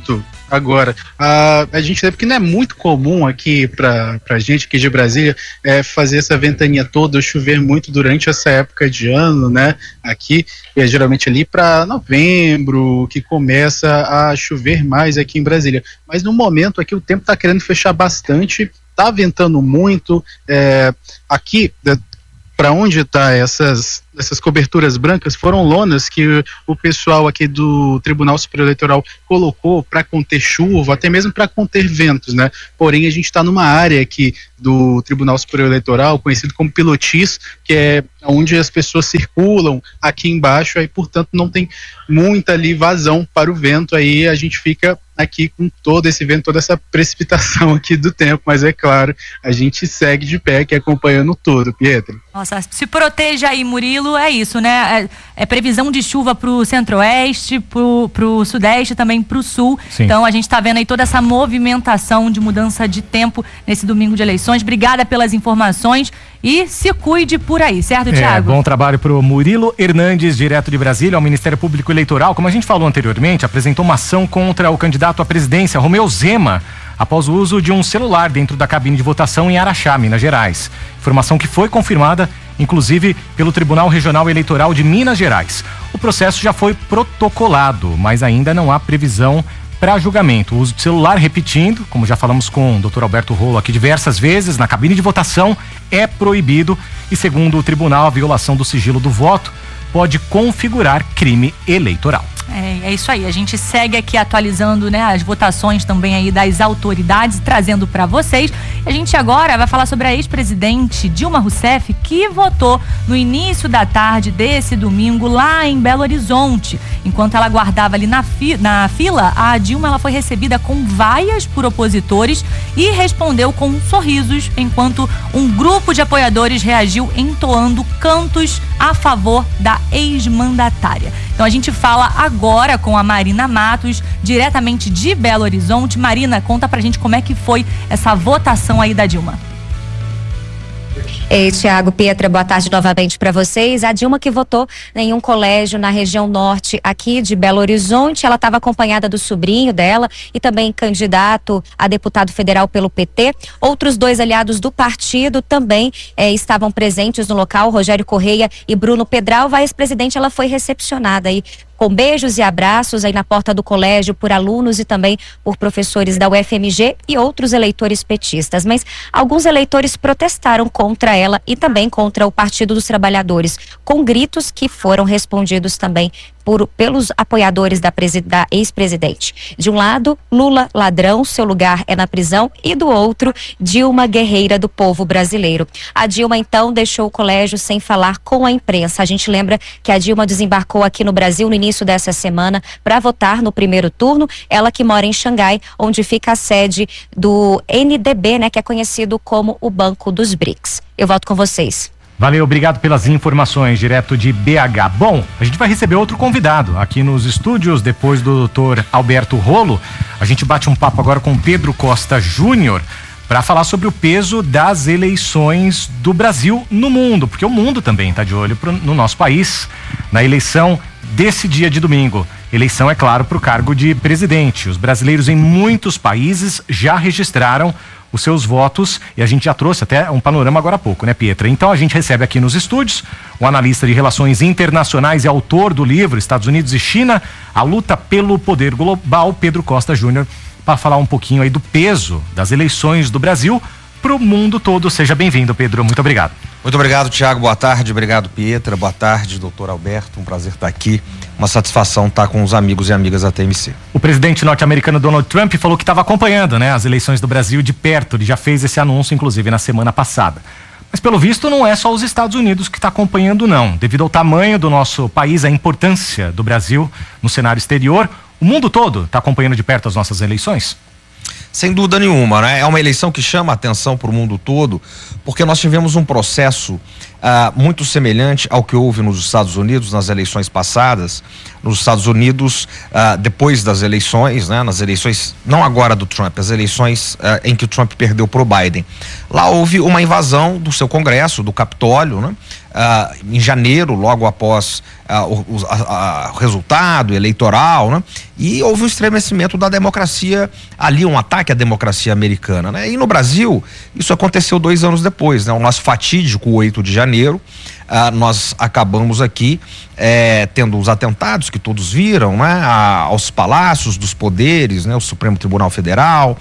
Agora, a, a gente sabe que não é muito comum aqui pra, pra gente aqui de Brasília é, fazer essa ventania toda, chover muito durante essa época de ano, né? Aqui, é geralmente ali para novembro, que começa a chover mais aqui em Brasília. Mas no momento aqui o tempo tá querendo fechar bastante, tá ventando muito, é, aqui... para onde tá essas, essas coberturas brancas foram lonas que o pessoal aqui do Tribunal Superior Eleitoral colocou para conter chuva, até mesmo para conter ventos, né? Porém, a gente está numa área aqui do Tribunal Superior Eleitoral, conhecido como pilotis, que é onde as pessoas circulam aqui embaixo, aí, portanto, não tem muita ali vazão para o vento, aí a gente fica aqui com todo esse vento, toda essa precipitação aqui do tempo, mas é claro, a gente segue de pé aqui acompanhando tudo, Pietro. Nossa, se proteja aí, Murilo, é isso, né? É, é previsão de chuva pro centro-oeste, pro, pro sudeste, também pro sul. Sim. Então a gente tá vendo aí toda essa movimentação de mudança de tempo nesse domingo de eleições. Obrigada pelas informações e se cuide por aí, certo, Thiago? É, bom trabalho pro Murilo Hernandes, direto de Brasília. O Ministério Público Eleitoral, como a gente falou anteriormente, apresentou uma ação contra o candidato à presidência, Romeu Zema, após o uso de um celular dentro da cabine de votação em Araxá, Minas Gerais. Informação que foi confirmada, inclusive, pelo Tribunal Regional Eleitoral de Minas Gerais. O processo já foi protocolado, mas ainda não há previsão para julgamento. O uso de celular, repetindo, como já falamos com o doutor Alberto Rolo aqui diversas vezes, na cabine de votação é proibido e, segundo o tribunal, a violação do sigilo do voto pode configurar crime eleitoral. É, é isso aí, a gente segue aqui atualizando, né, as votações também aí das autoridades, trazendo para vocês. A gente agora vai falar sobre a ex-presidente Dilma Rousseff, que votou no início da tarde desse domingo lá em Belo Horizonte. Enquanto ela aguardava ali na, fi na fila, a Dilma ela foi recebida com vaias por opositores e respondeu com sorrisos, enquanto um grupo de apoiadores reagiu entoando cantos a favor da ex-mandatária. Então a gente fala agora com a Marina Matos, diretamente de Belo Horizonte. Marina, conta pra gente como é que foi essa votação aí da Dilma. Ei, Tiago, Pietra, boa tarde novamente para vocês. A Dilma que votou em um colégio na região norte aqui de Belo Horizonte, ela estava acompanhada do sobrinho dela e também candidato a deputado federal pelo P T. Outros dois aliados do partido também eh, estavam presentes no local, Rogério Correia e Bruno Pedral. A ex-presidente, ela foi recepcionada aí com beijos e abraços aí na porta do colégio por alunos e também por professores da U F M G e outros eleitores petistas. Mas alguns eleitores protestaram contra ela e também contra o Partido dos Trabalhadores, com gritos que foram respondidos também por, pelos apoiadores da, da ex-presidente. De um lado, Lula ladrão, seu lugar é na prisão, e do outro, Dilma guerreira do povo brasileiro. A Dilma então deixou o colégio sem falar com a imprensa. A gente lembra que a Dilma desembarcou aqui no Brasil no início dessa semana para votar no primeiro turno, ela que mora em Xangai, onde fica a sede do N D B, né, que é conhecido como o Banco dos B R I C S. Eu volto com vocês. Valeu, obrigado pelas informações, direto de B H. Bom, a gente vai receber outro convidado aqui nos estúdios, depois do doutor Alberto Rolo. A gente bate um papo agora com Pedro Costa Júnior para falar sobre o peso das eleições do Brasil no mundo, porque o mundo também está de olho pro, no nosso país, na eleição desse dia de domingo. Eleição, é claro, para o cargo de presidente. Os brasileiros em muitos países já registraram os seus votos e a gente já trouxe até um panorama agora há pouco, né, Pietra? Então a gente recebe aqui nos estúdios o analista de relações internacionais e autor do livro Estados Unidos e China, a luta pelo poder global, Pedro Costa Júnior, para falar um pouquinho aí do peso das eleições do Brasil para o mundo todo. Seja bem-vindo, Pedro, muito obrigado. Muito obrigado, Tiago, boa tarde, obrigado, Pietra, boa tarde, doutor Alberto, um prazer estar aqui, uma satisfação estar com os amigos e amigas da T M C. O presidente norte-americano Donald Trump falou que estava acompanhando, né, as eleições do Brasil de perto. Ele já fez esse anúncio, inclusive, na semana passada. Mas, pelo visto, não é só os Estados Unidos que está acompanhando, não. Devido ao tamanho do nosso país, a importância do Brasil no cenário exterior, o mundo todo está acompanhando de perto as nossas eleições? Sem dúvida nenhuma, né? É uma eleição que chama a atenção para o mundo todo, porque nós tivemos um processo uh, muito semelhante ao que houve nos Estados Unidos nas eleições passadas, nos Estados Unidos, uh, depois das eleições, né, nas eleições, não agora do Trump, as eleições uh, em que o Trump perdeu para o Biden. Lá houve uma invasão do seu Congresso, do Capitólio, né? Uh, em janeiro, logo após uh, o, o, a, a, o resultado eleitoral, né? E houve um estremecimento da democracia ali, um ataque à democracia americana, né? E no Brasil, isso aconteceu dois anos depois, né? O nosso fatídico oito de janeiro, uh, nós acabamos aqui é, tendo os atentados que todos viram, né? A, aos palácios dos poderes, né? O Supremo Tribunal Federal,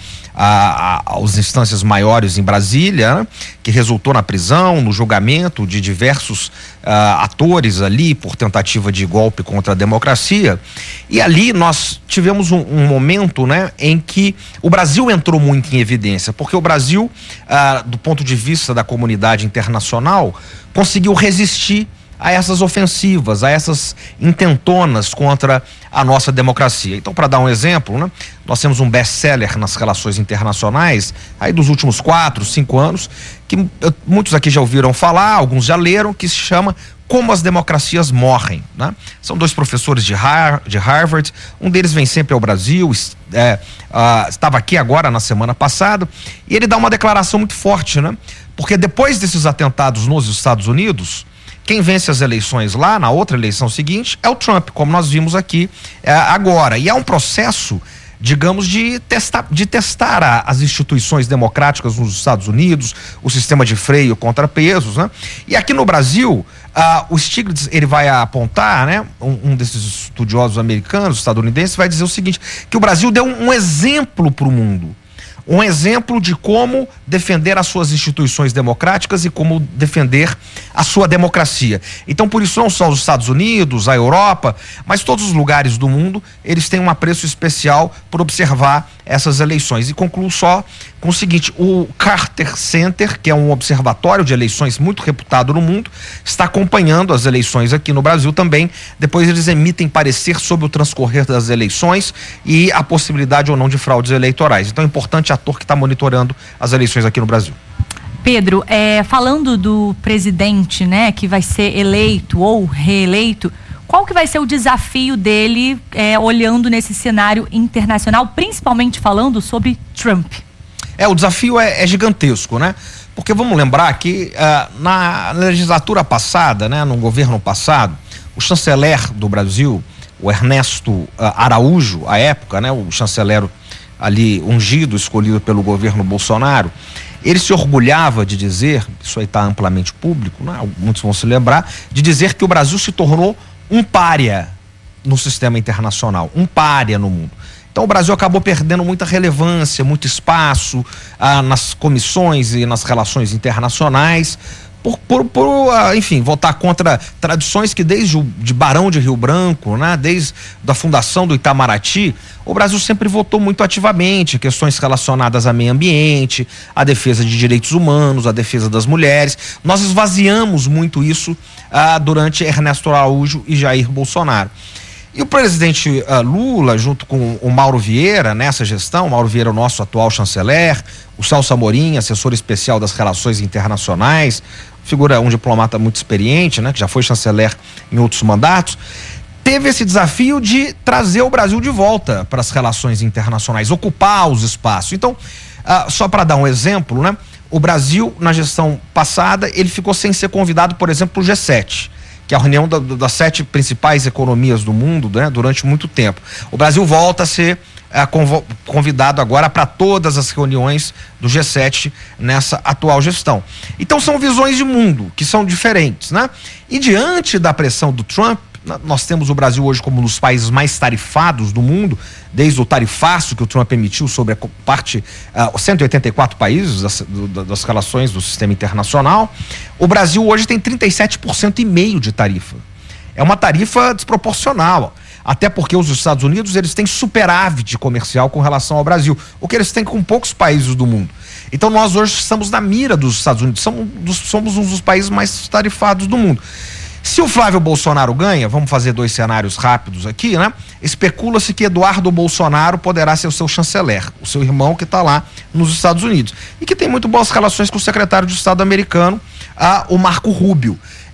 a, a, as instâncias maiores em Brasília, né? Que resultou na prisão, no julgamento de diversos Uh, atores ali por tentativa de golpe contra a democracia. E ali nós tivemos um, um momento, né, em que o Brasil entrou muito em evidência, porque o Brasil, uh, do ponto de vista da comunidade internacional, conseguiu resistir a essas ofensivas, a essas intentonas contra a nossa democracia. Então, para dar um exemplo, né, nós temos um best-seller nas relações internacionais, aí dos últimos quatro, cinco anos, que eu, muitos aqui já ouviram falar, alguns já leram, que se chama Como as Democracias Morrem, né? São dois professores de, Har de Harvard, um deles vem sempre ao Brasil, é, uh, estava aqui agora na semana passada, e ele dá uma declaração muito forte, né? Porque depois desses atentados nos Estados Unidos, quem vence as eleições lá, na outra eleição seguinte, é o Trump, como nós vimos aqui é, agora. E é um processo, digamos, de testar, de testar a, as instituições democráticas nos Estados Unidos, o sistema de freio contra pesos, né? E aqui no Brasil, uh, o Stiglitz, ele vai apontar, né? Um, um desses estudiosos americanos, estadunidenses, vai dizer o seguinte, que o Brasil deu um, um exemplo para o mundo. Um exemplo de como defender as suas instituições democráticas e como defender a sua democracia. Então, por isso, não só os Estados Unidos, a Europa, mas todos os lugares do mundo, eles têm um apreço especial por observar essas eleições. E concluo só com o seguinte, o Carter Center, que é um observatório de eleições muito reputado no mundo, está acompanhando as eleições aqui no Brasil também. Depois eles emitem parecer sobre o transcorrer das eleições e a possibilidade ou não de fraudes eleitorais. Então é importante ator que está monitorando as eleições aqui no Brasil. Pedro, é, falando do presidente, né, que vai ser eleito ou reeleito, qual que vai ser o desafio dele é, olhando nesse cenário internacional, principalmente falando sobre Trump? É, o desafio é, é gigantesco, né? Porque vamos lembrar que uh, na legislatura passada, né, no governo passado, o chanceler do Brasil, o Ernesto uh, Araújo, à época, né, o chanceler ali ungido, escolhido pelo governo Bolsonaro, ele se orgulhava de dizer, isso aí está amplamente público, né, muitos vão se lembrar, de dizer que o Brasil se tornou um pária no sistema internacional, um pária no mundo. Então o Brasil acabou perdendo muita relevância, muito espaço ah, nas comissões e nas relações internacionais, por, por, por ah, enfim, votar contra tradições que desde o de Barão de Rio Branco, né, desde a fundação do Itamaraty, o Brasil sempre votou muito ativamente, questões relacionadas ao meio ambiente, à defesa de direitos humanos, à defesa das mulheres. Nós esvaziamos muito isso ah, durante Ernesto Araújo e Jair Bolsonaro. E o presidente uh, Lula, junto com o Mauro Vieira, nessa gestão, o Mauro Vieira é o nosso atual chanceler, o Celso Amorim, assessor especial das relações internacionais, figura, um diplomata muito experiente, né, que já foi chanceler em outros mandatos, teve esse desafio de trazer o Brasil de volta para as relações internacionais, ocupar os espaços. Então, uh, só para dar um exemplo, né, o Brasil, na gestão passada, ele ficou sem ser convidado, por exemplo, para o G sete. Que é a reunião da, das sete principais economias do mundo, né, durante muito tempo. O Brasil volta a ser é, convidado agora para todas as reuniões do G sete nessa atual gestão. Então são visões de mundo que são diferentes, né? E diante da pressão do Trump, nós temos o Brasil hoje como um dos países mais tarifados do mundo, desde o tarifaço que o Trump emitiu sobre a parte, uh, cento e oitenta e quatro países das, do, das relações do sistema internacional. O Brasil hoje tem trinta e sete por cento e meio de tarifa. É uma tarifa desproporcional, até porque os Estados Unidos, eles têm superávit comercial com relação ao Brasil, o que eles têm com poucos países do mundo. Então nós hoje estamos na mira dos Estados Unidos, somos, somos um dos países mais tarifados do mundo. Se o Flávio Bolsonaro ganha, vamos fazer dois cenários rápidos aqui, né? Especula-se que Eduardo Bolsonaro poderá ser o seu chanceler, o seu irmão que está lá nos Estados Unidos. E que tem muito boas relações com o secretário de Estado americano, ah, o Marco Rubio.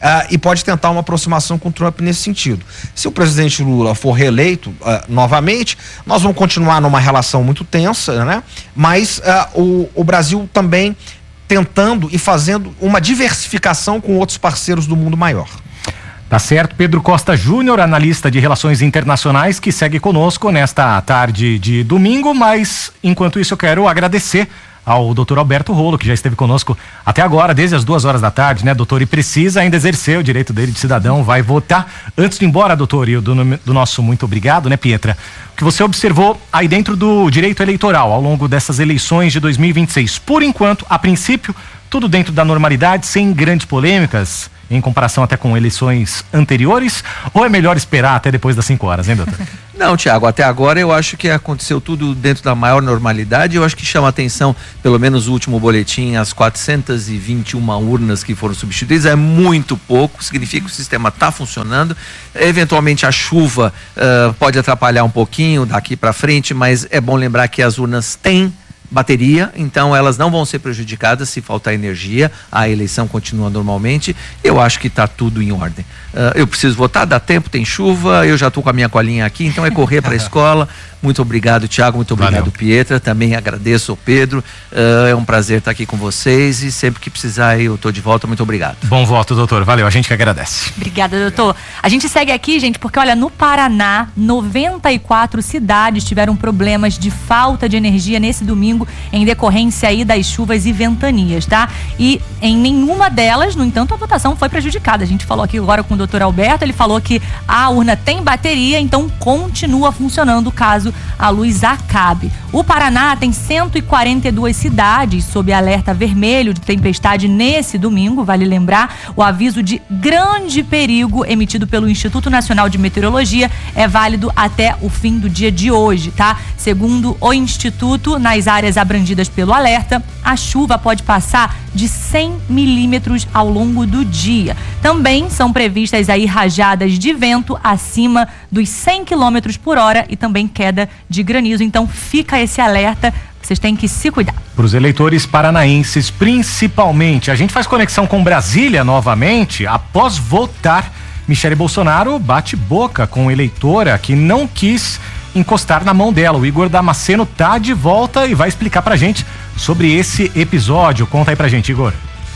uh, e pode tentar uma aproximação com o Trump nesse sentido. Se o presidente Lula for reeleito uh, novamente, nós vamos continuar numa relação muito tensa, né? Mas uh, o, o Brasil também tentando e fazendo uma diversificação com outros parceiros do mundo maior. Tá certo, Pedro Costa Júnior, analista de relações internacionais, que segue conosco nesta tarde de domingo, mas enquanto isso eu quero agradecer ao doutor Alberto Rolo, que já esteve conosco até agora, desde as duas horas da tarde, né, doutor? E precisa ainda exercer o direito dele de cidadão, vai votar. Antes de ir embora, doutor, e do, do nosso muito obrigado, né, Pietra? O que você observou aí dentro do direito eleitoral ao longo dessas eleições de dois mil e vinte e seis? Por enquanto, a princípio, tudo dentro da normalidade, sem grandes polêmicas, em comparação até com eleições anteriores, ou é melhor esperar até depois das cinco horas, hein, doutor? Não, Tiago, até agora eu acho que aconteceu tudo dentro da maior normalidade. Eu acho que chama atenção, pelo menos o último boletim, as quatrocentas e vinte e uma urnas que foram substituídas, é muito pouco, significa que o sistema está funcionando. Eventualmente a chuva uh, pode atrapalhar um pouquinho daqui para frente, mas é bom lembrar que as urnas têm bateria, então elas não vão ser prejudicadas se faltar energia, a eleição continua normalmente. Eu acho que está tudo em ordem. Uh, eu preciso votar, dá tempo, tem chuva, eu já estou com a minha colinha aqui, então é correr para a escola. Muito obrigado, Tiago, muito obrigado, Valeu. Pietra, também agradeço ao Pedro, uh, é um prazer estar aqui com vocês e sempre que precisar eu estou de volta, muito obrigado. Bom voto, doutor, valeu, a gente que agradece. Obrigada, doutor. A gente segue aqui, gente, porque olha, no Paraná, noventa e quatro cidades tiveram problemas de falta de energia nesse domingo em decorrência aí das chuvas e ventanias, tá? E em nenhuma delas, no entanto, a votação foi prejudicada. A gente falou aqui agora com o doutor Alberto, ele falou que a urna tem bateria, então continua funcionando caso a luz acabe. O Paraná tem cento e quarenta e duas cidades sob alerta vermelho de tempestade nesse domingo, vale lembrar. O aviso de grande perigo emitido pelo Instituto Nacional de Meteorologia é válido até o fim do dia de hoje, tá? Segundo o Instituto, nas áreas abrangidas pelo alerta, a chuva pode passar de cem milímetros ao longo do dia. Também são previstas aí rajadas de vento acima dos cem quilômetros por hora e também queda de granizo. Então fica esse alerta, vocês têm que se cuidar. Para os eleitores paranaenses, principalmente, a gente faz conexão com Brasília novamente. Após votar, Michele Bolsonaro bate boca com eleitora que não quis encostar na mão dela. O Igor Damasceno tá de volta e vai explicar pra gente sobre esse episódio. Conta aí pra gente, Igor.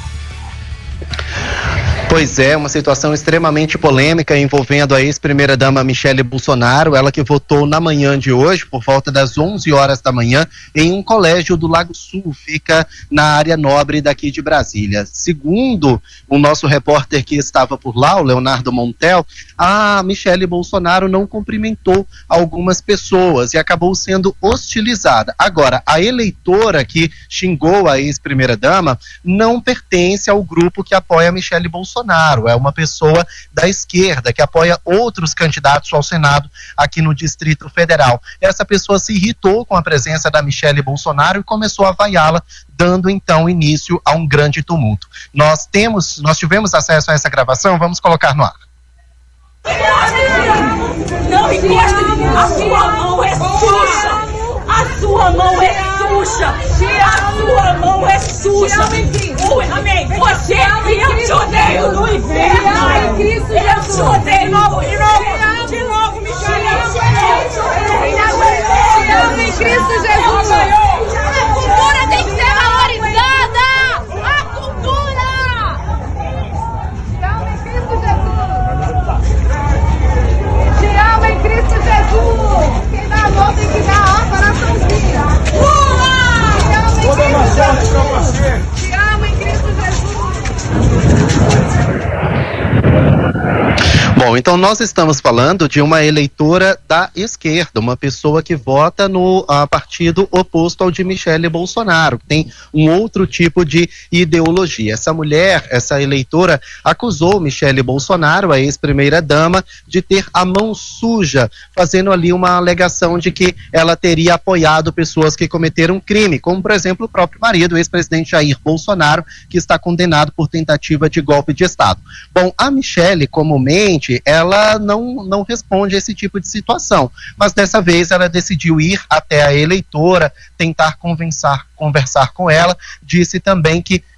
Pois é, uma situação extremamente polêmica envolvendo a ex-primeira-dama Michele Bolsonaro, ela que votou na manhã de hoje, por volta das onze horas da manhã, em um colégio do Lago Sul, fica na área nobre daqui de Brasília. Segundo o nosso repórter que estava por lá, o Leonardo Montel, a Michele Bolsonaro não cumprimentou algumas pessoas e acabou sendo hostilizada. Agora, a eleitora que xingou a ex-primeira-dama não pertence ao grupo que apoia a Michele Bolsonaro. É uma pessoa da esquerda que apoia outros candidatos ao Senado aqui no Distrito Federal. Essa pessoa se irritou com a presença da Michele Bolsonaro e começou a vaiá-la, dando então início a um grande tumulto. Nós temos, nós tivemos acesso a essa gravação, vamos colocar no ar. Não encosta em mim, a sua mão é suja! A sua mão é suja! A sua mão é suja! Amém! Você, eu te odeio no inferno! Eu te odeio de novo, de novo, de novo, me Em Cristo Jesus! A cultura tem que ser valorizada! A cultura! Te amo em Cristo Jesus! Quem dá amor tem que dar ó, coraçãozinho! Pula! Te amo em Cristo Jesus! Te amo em Cristo Jesus! Bom, então nós estamos falando de uma eleitora da esquerda, uma pessoa que vota no uh, partido oposto ao de Michele Bolsonaro, que tem um outro tipo de ideologia. Essa mulher, essa eleitora, acusou Michele Bolsonaro, a ex-primeira-dama, de ter a mão suja, fazendo ali uma alegação de que ela teria apoiado pessoas que cometeram crime, como, por exemplo, o próprio marido, o ex-presidente Jair Bolsonaro, que está condenado por tentativa de golpe de Estado. Bom, a Michele, comumente, ela não, não responde a esse tipo de situação, mas dessa vez ela decidiu ir até a eleitora, tentar conversar, conversar com ela, disse também que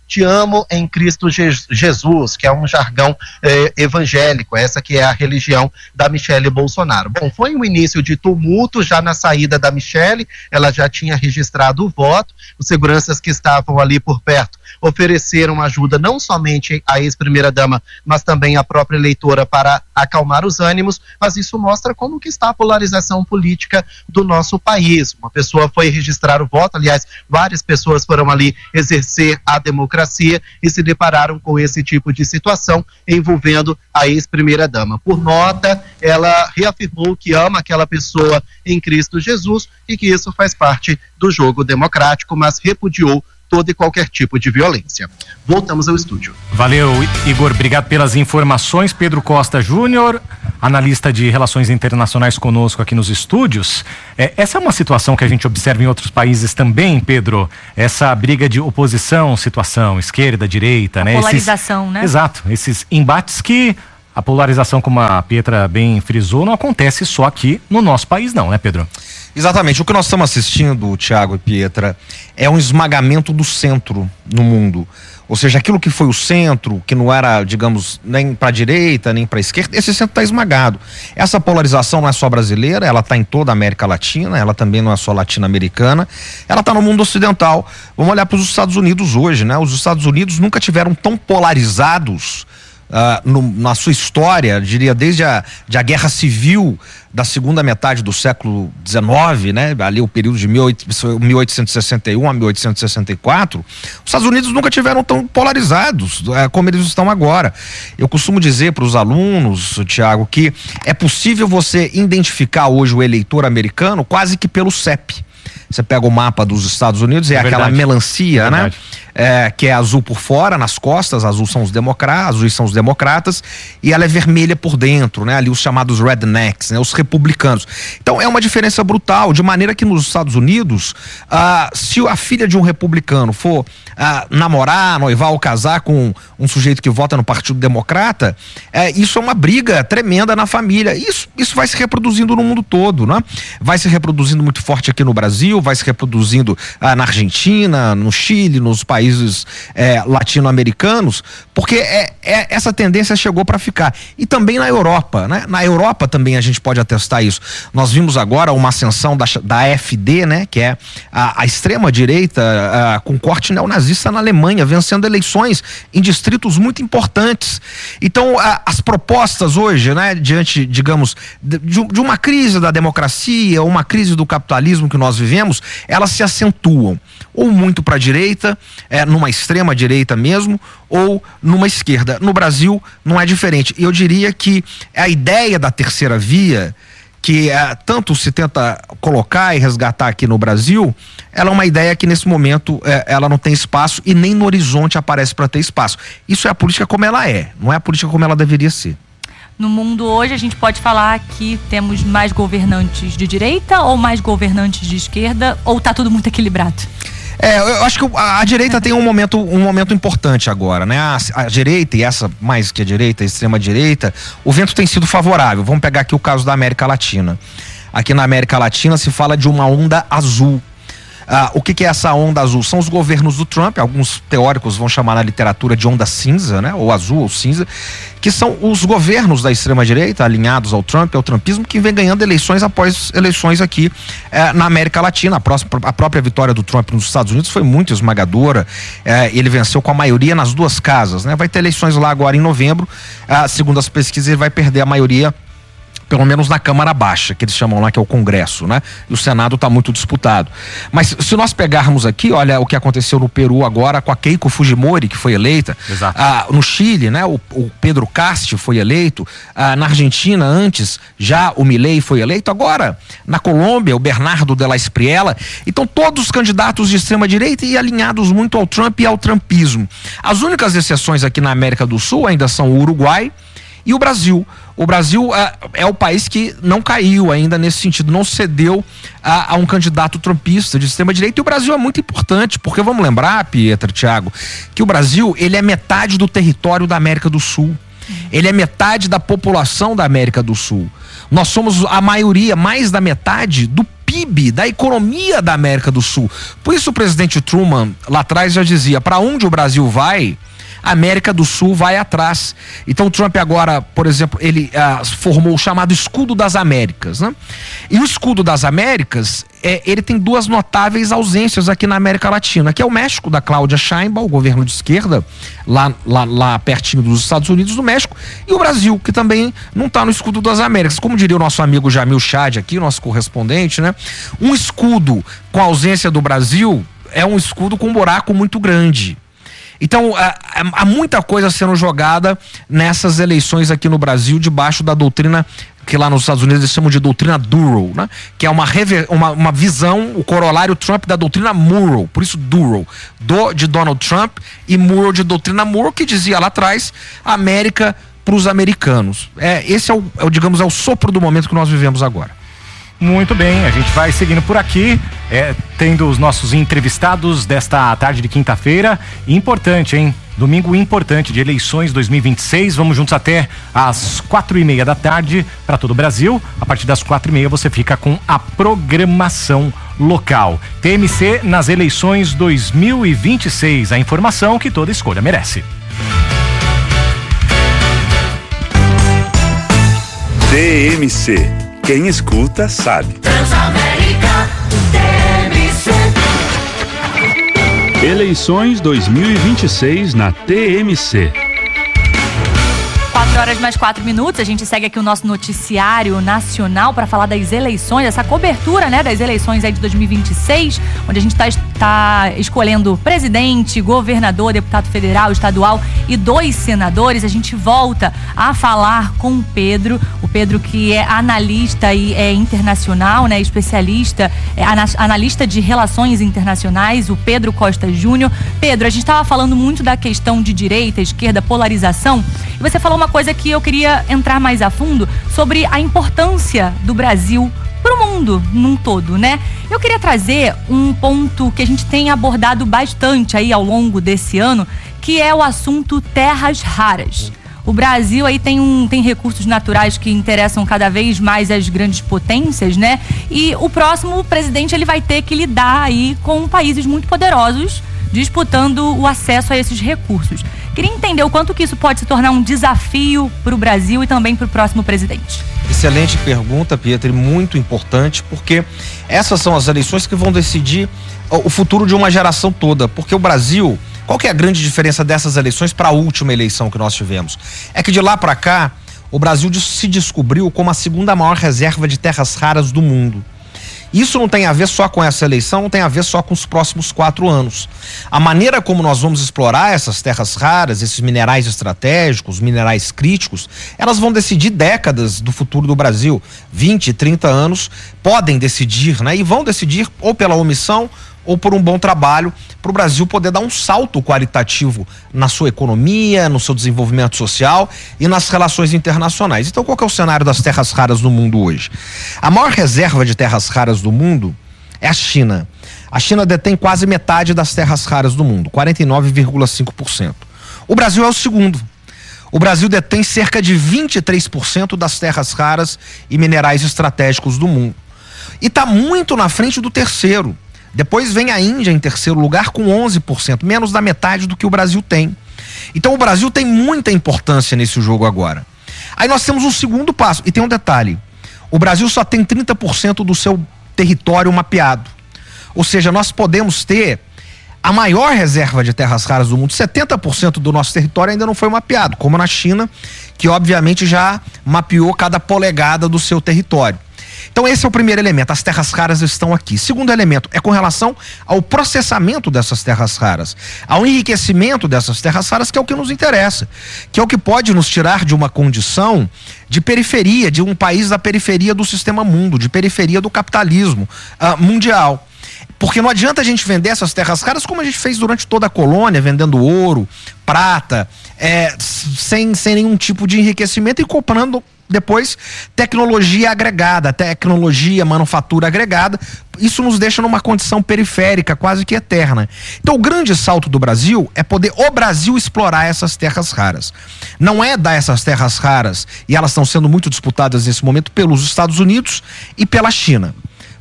te amo em Cristo Je- Jesus, que é um jargão eh, evangélico, essa que é a religião da Michele Bolsonaro. Bom, foi um início de tumulto já na saída da Michele, ela já tinha registrado o voto, os seguranças que estavam ali por perto ofereceram ajuda não somente à ex-primeira-dama, mas também à própria eleitora para acalmar os ânimos, mas isso mostra como que está a polarização política do nosso país. Uma pessoa foi registrar o voto, aliás, várias pessoas foram ali exercer a democracia e se depararam com esse tipo de situação envolvendo a ex-primeira-dama. Por nota, ela reafirmou que ama aquela pessoa em Cristo Jesus e que isso faz parte do jogo democrático, mas repudiou todo e qualquer tipo de violência. Voltamos ao estúdio. Valeu, Igor, obrigado pelas informações. Pedro Costa Júnior, analista de relações internacionais conosco aqui nos estúdios. É, essa é uma situação que a gente observa em outros países também, Pedro, essa briga de oposição, situação esquerda, direita, a né? polarização, esses, né? Exato, esses embates que a polarização, como a Pietra bem frisou, não acontece só aqui no nosso país não, né, Pedro? Exatamente. O que nós estamos assistindo, Tiago e Pietra, é um esmagamento do centro no mundo. Ou seja, aquilo que foi o centro, que não era, digamos, nem para a direita, nem para a esquerda, esse centro está esmagado. Essa polarização não é só brasileira, ela está em toda a América Latina, ela também não é só latino-americana, ela está no mundo ocidental. Vamos olhar para os Estados Unidos hoje, né? Os Estados Unidos nunca tiveram tão polarizados Uh, no, na sua história, diria desde a, de a guerra civil da segunda metade do século dezenove, né, ali o período de mil oitocentos e sessenta e um a mil oitocentos e sessenta e quatro, os Estados Unidos nunca tiveram tão polarizados uh, como eles estão agora. Eu costumo dizer para os alunos, Tiago, que é possível você identificar hoje o eleitor americano quase que pelo C E P. Você pega o mapa dos Estados Unidos, é, é aquela melancia, é né? É, que é azul por fora, nas costas, azul são os democratas, azuis são os democratas, e ela é vermelha por dentro, né? Ali os chamados rednecks, né? Os republicanos. Então é uma diferença brutal, de maneira que nos Estados Unidos, ah, se a filha de um republicano for ah, namorar, noivar ou casar com um sujeito que vota no Partido Democrata, é, isso é uma briga tremenda na família. Isso, isso vai se reproduzindo no mundo todo, né? Vai se reproduzindo muito forte aqui no Brasil, vai se reproduzindo ah, na Argentina, no Chile, nos países é, latino-americanos, porque é, é, essa tendência chegou para ficar. E também na Europa, né? Na Europa também a gente pode atestar isso. Nós vimos agora uma ascensão da, da A F D, né? Que é a, a extrema-direita a, com corte neonazista na Alemanha, vencendo eleições em distritos muito importantes. Então, a, as propostas hoje, né? Diante, digamos, de, de uma crise da democracia, uma crise do capitalismo que nós vivemos, elas se acentuam. Ou muito para a direita, é, numa extrema direita mesmo, ou numa esquerda. No Brasil não é diferente. Eu diria que a ideia da terceira via, que é, tanto se tenta colocar e resgatar aqui no Brasil, ela é uma ideia que nesse momento é, ela não tem espaço e nem no horizonte aparece para ter espaço. Isso é a política como ela é, não é a política como ela deveria ser. No mundo hoje a gente pode falar que temos mais governantes de direita ou mais governantes de esquerda, ou tá tudo muito equilibrado? É, eu acho que a, a direita tem um momento, um momento importante agora, né? A, a direita, e essa mais que a direita, a extrema direita, o vento tem sido favorável. Vamos pegar aqui o caso da América Latina. Aqui na América Latina se fala de uma onda azul. Ah, o que, que é essa onda azul? São os governos do Trump, alguns teóricos vão chamar na literatura de onda cinza, né? Ou azul ou cinza, que são os governos da extrema-direita alinhados ao Trump, ao trumpismo, que vem ganhando eleições após eleições aqui eh, na América Latina. A, próxima, a própria vitória do Trump nos Estados Unidos foi muito esmagadora, eh, ele venceu com a maioria nas duas casas, né? Vai ter eleições lá agora em novembro, ah, segundo as pesquisas ele vai perder a maioria, pelo menos na Câmara Baixa, que eles chamam lá, que é o Congresso, né? E o Senado está muito disputado. Mas se nós pegarmos aqui, olha o que aconteceu no Peru agora com a Keiko Fujimori, que foi eleita. Exato. Ah, no Chile, né? O, o Pedro Casti foi eleito. Ah, na Argentina, antes, já o Milei foi eleito. Agora, na Colômbia, o Bernardo de la Espriella. Então, todos os candidatos de extrema-direita e alinhados muito ao Trump e ao trumpismo. As únicas exceções aqui na América do Sul ainda são o Uruguai e o Brasil. O Brasil é, é o país que não caiu ainda nesse sentido, não cedeu a, a um candidato trumpista de extrema-direita. E o Brasil é muito importante, porque vamos lembrar, Pietra, Thiago, que o Brasil ele é metade do território da América do Sul. Ele é metade da população da América do Sul. Nós somos a maioria, mais da metade do P P I B, da economia da América do Sul. Por isso o presidente Truman lá atrás já dizia, para onde o Brasil vai, a América do Sul vai atrás. Então o Trump agora, por exemplo, ele ah, formou o chamado Escudo das Américas, né? E o Escudo das Américas, é, ele tem duas notáveis ausências aqui na América Latina, que é o México, da Cláudia Sheinbaum, o governo de esquerda, lá, lá, lá pertinho dos Estados Unidos do México, e o Brasil, que também não está no Escudo das Américas. Como diria o nosso amigo Jamil Chad aqui, nosso correspondente, né? Um escudo com a ausência do Brasil é um escudo com um buraco muito grande. Então, há, há muita coisa sendo jogada nessas eleições aqui no Brasil, debaixo da doutrina que lá nos Estados Unidos eles chamam de doutrina Duro, né? Que é uma, rever, uma, uma visão, o corolário Trump da doutrina Murrow, por isso Duro, do de Donald Trump e Murrow de doutrina Murrow, que dizia lá atrás, América para os americanos. É, esse é o, é o, digamos, é o sopro do momento que nós vivemos agora. Muito bem, a gente vai seguindo por aqui, é, tendo os nossos entrevistados desta tarde de quinta-feira. Importante, hein? Domingo importante de eleições dois mil e vinte e seis. Vamos juntos até às quatro e meia da tarde para todo o Brasil. A partir das quatro e meia você fica com a programação local. T M C nas eleições dois mil e vinte e seis. A informação que toda escolha merece. T M C. Quem escuta sabe. Transamérica T M C. Eleições dois mil e vinte e seis na T M C. quatro horas mais quatro minutos, a gente segue aqui o nosso noticiário nacional para falar das eleições, essa cobertura, né, das eleições aí de dois mil e vinte e seis, onde a gente está tá escolhendo presidente, governador, deputado federal, estadual e dois senadores. A gente volta a falar com o Pedro, o Pedro que é analista e é internacional, né, especialista, é analista de relações internacionais, o Pedro Costa Júnior. Pedro, a gente estava falando muito da questão de direita, esquerda, polarização, e você falou uma coisa que eu queria entrar mais a fundo sobre a importância do Brasil para o mundo num todo, né? Eu queria trazer um ponto que a gente tem abordado bastante aí ao longo desse ano, que é o assunto terras raras. O Brasil aí tem, um, tem recursos naturais que interessam cada vez mais as grandes potências, né? E o próximo presidente ele vai ter que lidar aí com países muito poderosos disputando o acesso a esses recursos. Queria entender o quanto que isso pode se tornar um desafio para o Brasil e também para o próximo presidente. Excelente pergunta, Pietro, muito importante, porque essas são as eleições que vão decidir o futuro de uma geração toda, porque o Brasil, qual que é a grande diferença dessas eleições para a última eleição que nós tivemos? É que de lá para cá, o Brasil se descobriu como a segunda maior reserva de terras raras do mundo. Isso não tem a ver só com essa eleição, não tem a ver só com os próximos quatro anos. A maneira como nós vamos explorar essas terras raras, esses minerais estratégicos, minerais críticos, elas vão decidir décadas do futuro do Brasil. vinte, trinta anos podem decidir, né? E vão decidir ou pela omissão ou por um bom trabalho para o Brasil poder dar um salto qualitativo na sua economia, no seu desenvolvimento social e nas relações internacionais. Então, qual que é o cenário das terras raras no mundo hoje? A maior reserva de terras raras do mundo é a China. A China detém quase metade das terras raras do mundo, quarenta e nove vírgula cinco por cento. O Brasil é o segundo. O Brasil detém cerca de vinte e três por cento das terras raras e minerais estratégicos do mundo. E está muito na frente do terceiro. Depois vem a Índia em terceiro lugar com onze por cento, menos da metade do que o Brasil tem. Então o Brasil tem muita importância nesse jogo agora. Aí nós temos um segundo passo, e tem um detalhe: o Brasil só tem trinta por cento do seu território mapeado. Ou seja, nós podemos ter a maior reserva de terras raras do mundo. setenta por cento do nosso território ainda não foi mapeado, como na China, que obviamente já mapeou cada polegada do seu território. Então esse é o primeiro elemento, as terras raras estão aqui. Segundo elemento é com relação ao processamento dessas terras raras, ao enriquecimento dessas terras raras, que é o que nos interessa, que é o que pode nos tirar de uma condição de periferia, de um país da periferia do sistema mundo, de periferia do capitalismo uh, mundial. Porque não adianta a gente vender essas terras raras como a gente fez durante toda a colônia, vendendo ouro, prata, é, sem, sem nenhum tipo de enriquecimento e comprando depois tecnologia agregada, tecnologia, manufatura agregada. Isso nos deixa numa condição periférica, quase que eterna. Então o grande salto do Brasil é poder o Brasil explorar essas terras raras. Não é dar essas terras raras, e elas estão sendo muito disputadas nesse momento pelos Estados Unidos e pela China.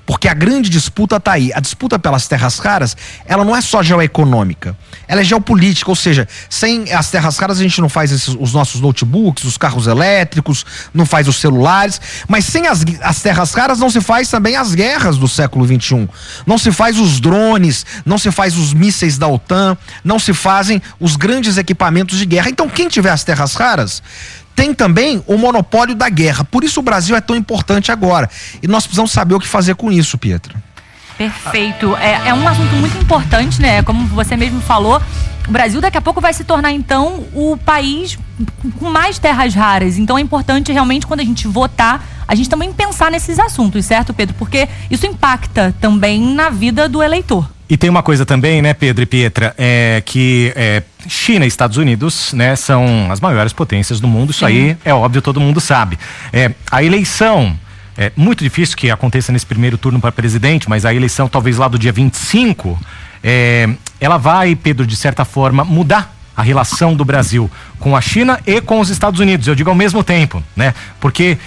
Porque a grande disputa está aí. A disputa pelas terras raras, ela não é só geoeconômica, ela é geopolítica, ou seja, sem as terras raras a gente não faz esses, os nossos notebooks, os carros elétricos, não faz os celulares, mas sem as, as terras raras não se faz também as guerras do século vinte e um, não se faz os drones, não se faz os mísseis da OTAN, não se fazem os grandes equipamentos de guerra. Então quem tiver as terras raras tem também o monopólio da guerra. Por isso o Brasil é tão importante agora. E nós precisamos saber o que fazer com isso, Pietra. Perfeito. É, é um assunto muito importante, né? Como você mesmo falou, o Brasil daqui a pouco vai se tornar, então, o país com mais terras raras. Então é importante realmente, quando a gente votar, a gente também pensar nesses assuntos, certo, Pedro? Porque isso impacta também na vida do eleitor. E tem uma coisa também, né, Pedro e Pietra, é que é, China e Estados Unidos, né, são as maiores potências do mundo. Isso Sim. aí é óbvio, todo mundo sabe. É, a eleição, é muito difícil que aconteça nesse primeiro turno para presidente, mas a eleição talvez lá do dia vinte e cinco, é, ela vai, Pedro, de certa forma, mudar a relação do Brasil com a China e com os Estados Unidos, eu digo ao mesmo tempo, né? Porque